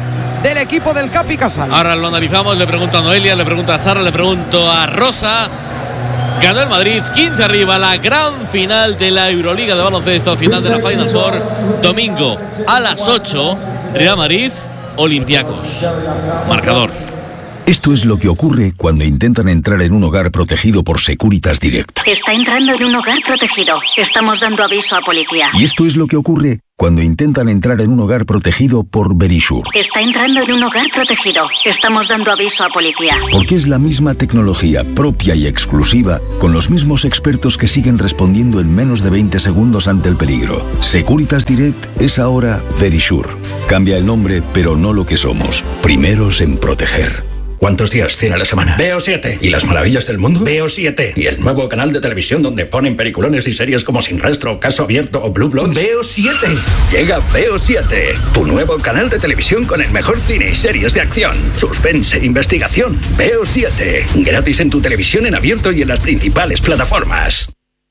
Speaker 4: del equipo del Capi Casal.
Speaker 3: Ahora lo analizamos, le pregunto a Noelia, le pregunto a Sara, le pregunto a Rosa. Ganó el Madrid, 15 arriba, la gran final de la Euroliga de baloncesto, final de la Final Four, domingo a las 8, Real Madrid, Olympiacos. Marcador.
Speaker 7: Esto es lo que ocurre cuando intentan entrar en un hogar protegido por Securitas Direct.
Speaker 13: Está entrando en un hogar protegido. Estamos dando aviso a policía.
Speaker 7: Y esto es lo que ocurre cuando intentan entrar en un hogar protegido por Verisure.
Speaker 13: Está entrando en un hogar protegido. Estamos dando aviso a policía.
Speaker 7: Porque es la misma tecnología propia y exclusiva, con los mismos expertos que siguen respondiendo en menos de 20 segundos ante el peligro. Securitas Direct es ahora Verisure. Cambia el nombre, pero no lo que somos. Primeros en proteger.
Speaker 14: ¿Cuántos días tiene la semana? Veo 7. ¿Y las maravillas del mundo? Veo 7. ¿Y el nuevo canal de televisión donde ponen peliculones y series como Sin Rastro, Caso Abierto o Blue Bloods? Veo 7. Llega Veo 7, tu nuevo canal de televisión con el mejor cine y series de acción, suspense, investigación. Veo 7. Gratis en tu televisión en abierto y en las principales plataformas.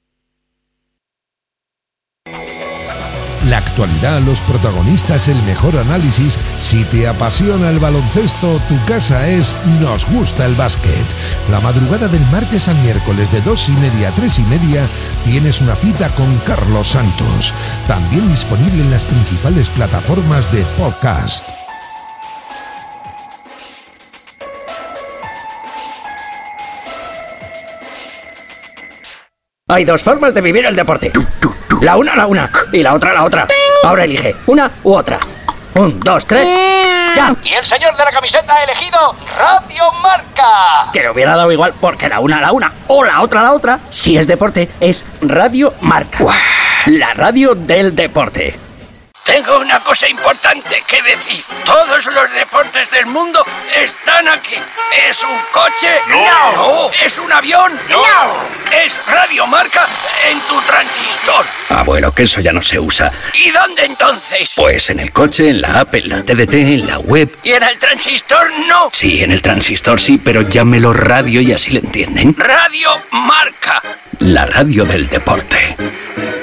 Speaker 15: La actualidad, los protagonistas, el mejor análisis. Si te apasiona el baloncesto, tu casa es Nos Gusta el Básquet. La madrugada del martes al miércoles de 2:30 a 3:30 tienes una cita con Carlos Santos. También disponible en las principales plataformas de podcast.
Speaker 16: Hay dos formas de vivir el deporte. La una y la otra. Ahora elige una u otra. 1, 2, 3. ¡Ya!
Speaker 17: Y el señor de la camiseta ha elegido Radio Marca.
Speaker 16: Que le hubiera dado igual porque la una o la otra, si es deporte, es Radio Marca. ¡Uah! La radio del deporte.
Speaker 18: Tengo una cosa importante que decir. Todos los deportes del mundo están aquí. ¿Es un coche? No. ¿Es un avión? No. ¿Es Radio Marca en tu transistor?
Speaker 14: Ah, bueno, que eso ya no se usa.
Speaker 18: ¿Y dónde entonces?
Speaker 14: Pues en el coche, en la app, en la TDT, en la web.
Speaker 18: ¿Y en el transistor no?
Speaker 14: Sí, en el transistor sí, pero llámelo radio y así le entienden.
Speaker 18: Radio Marca.
Speaker 14: La radio del deporte.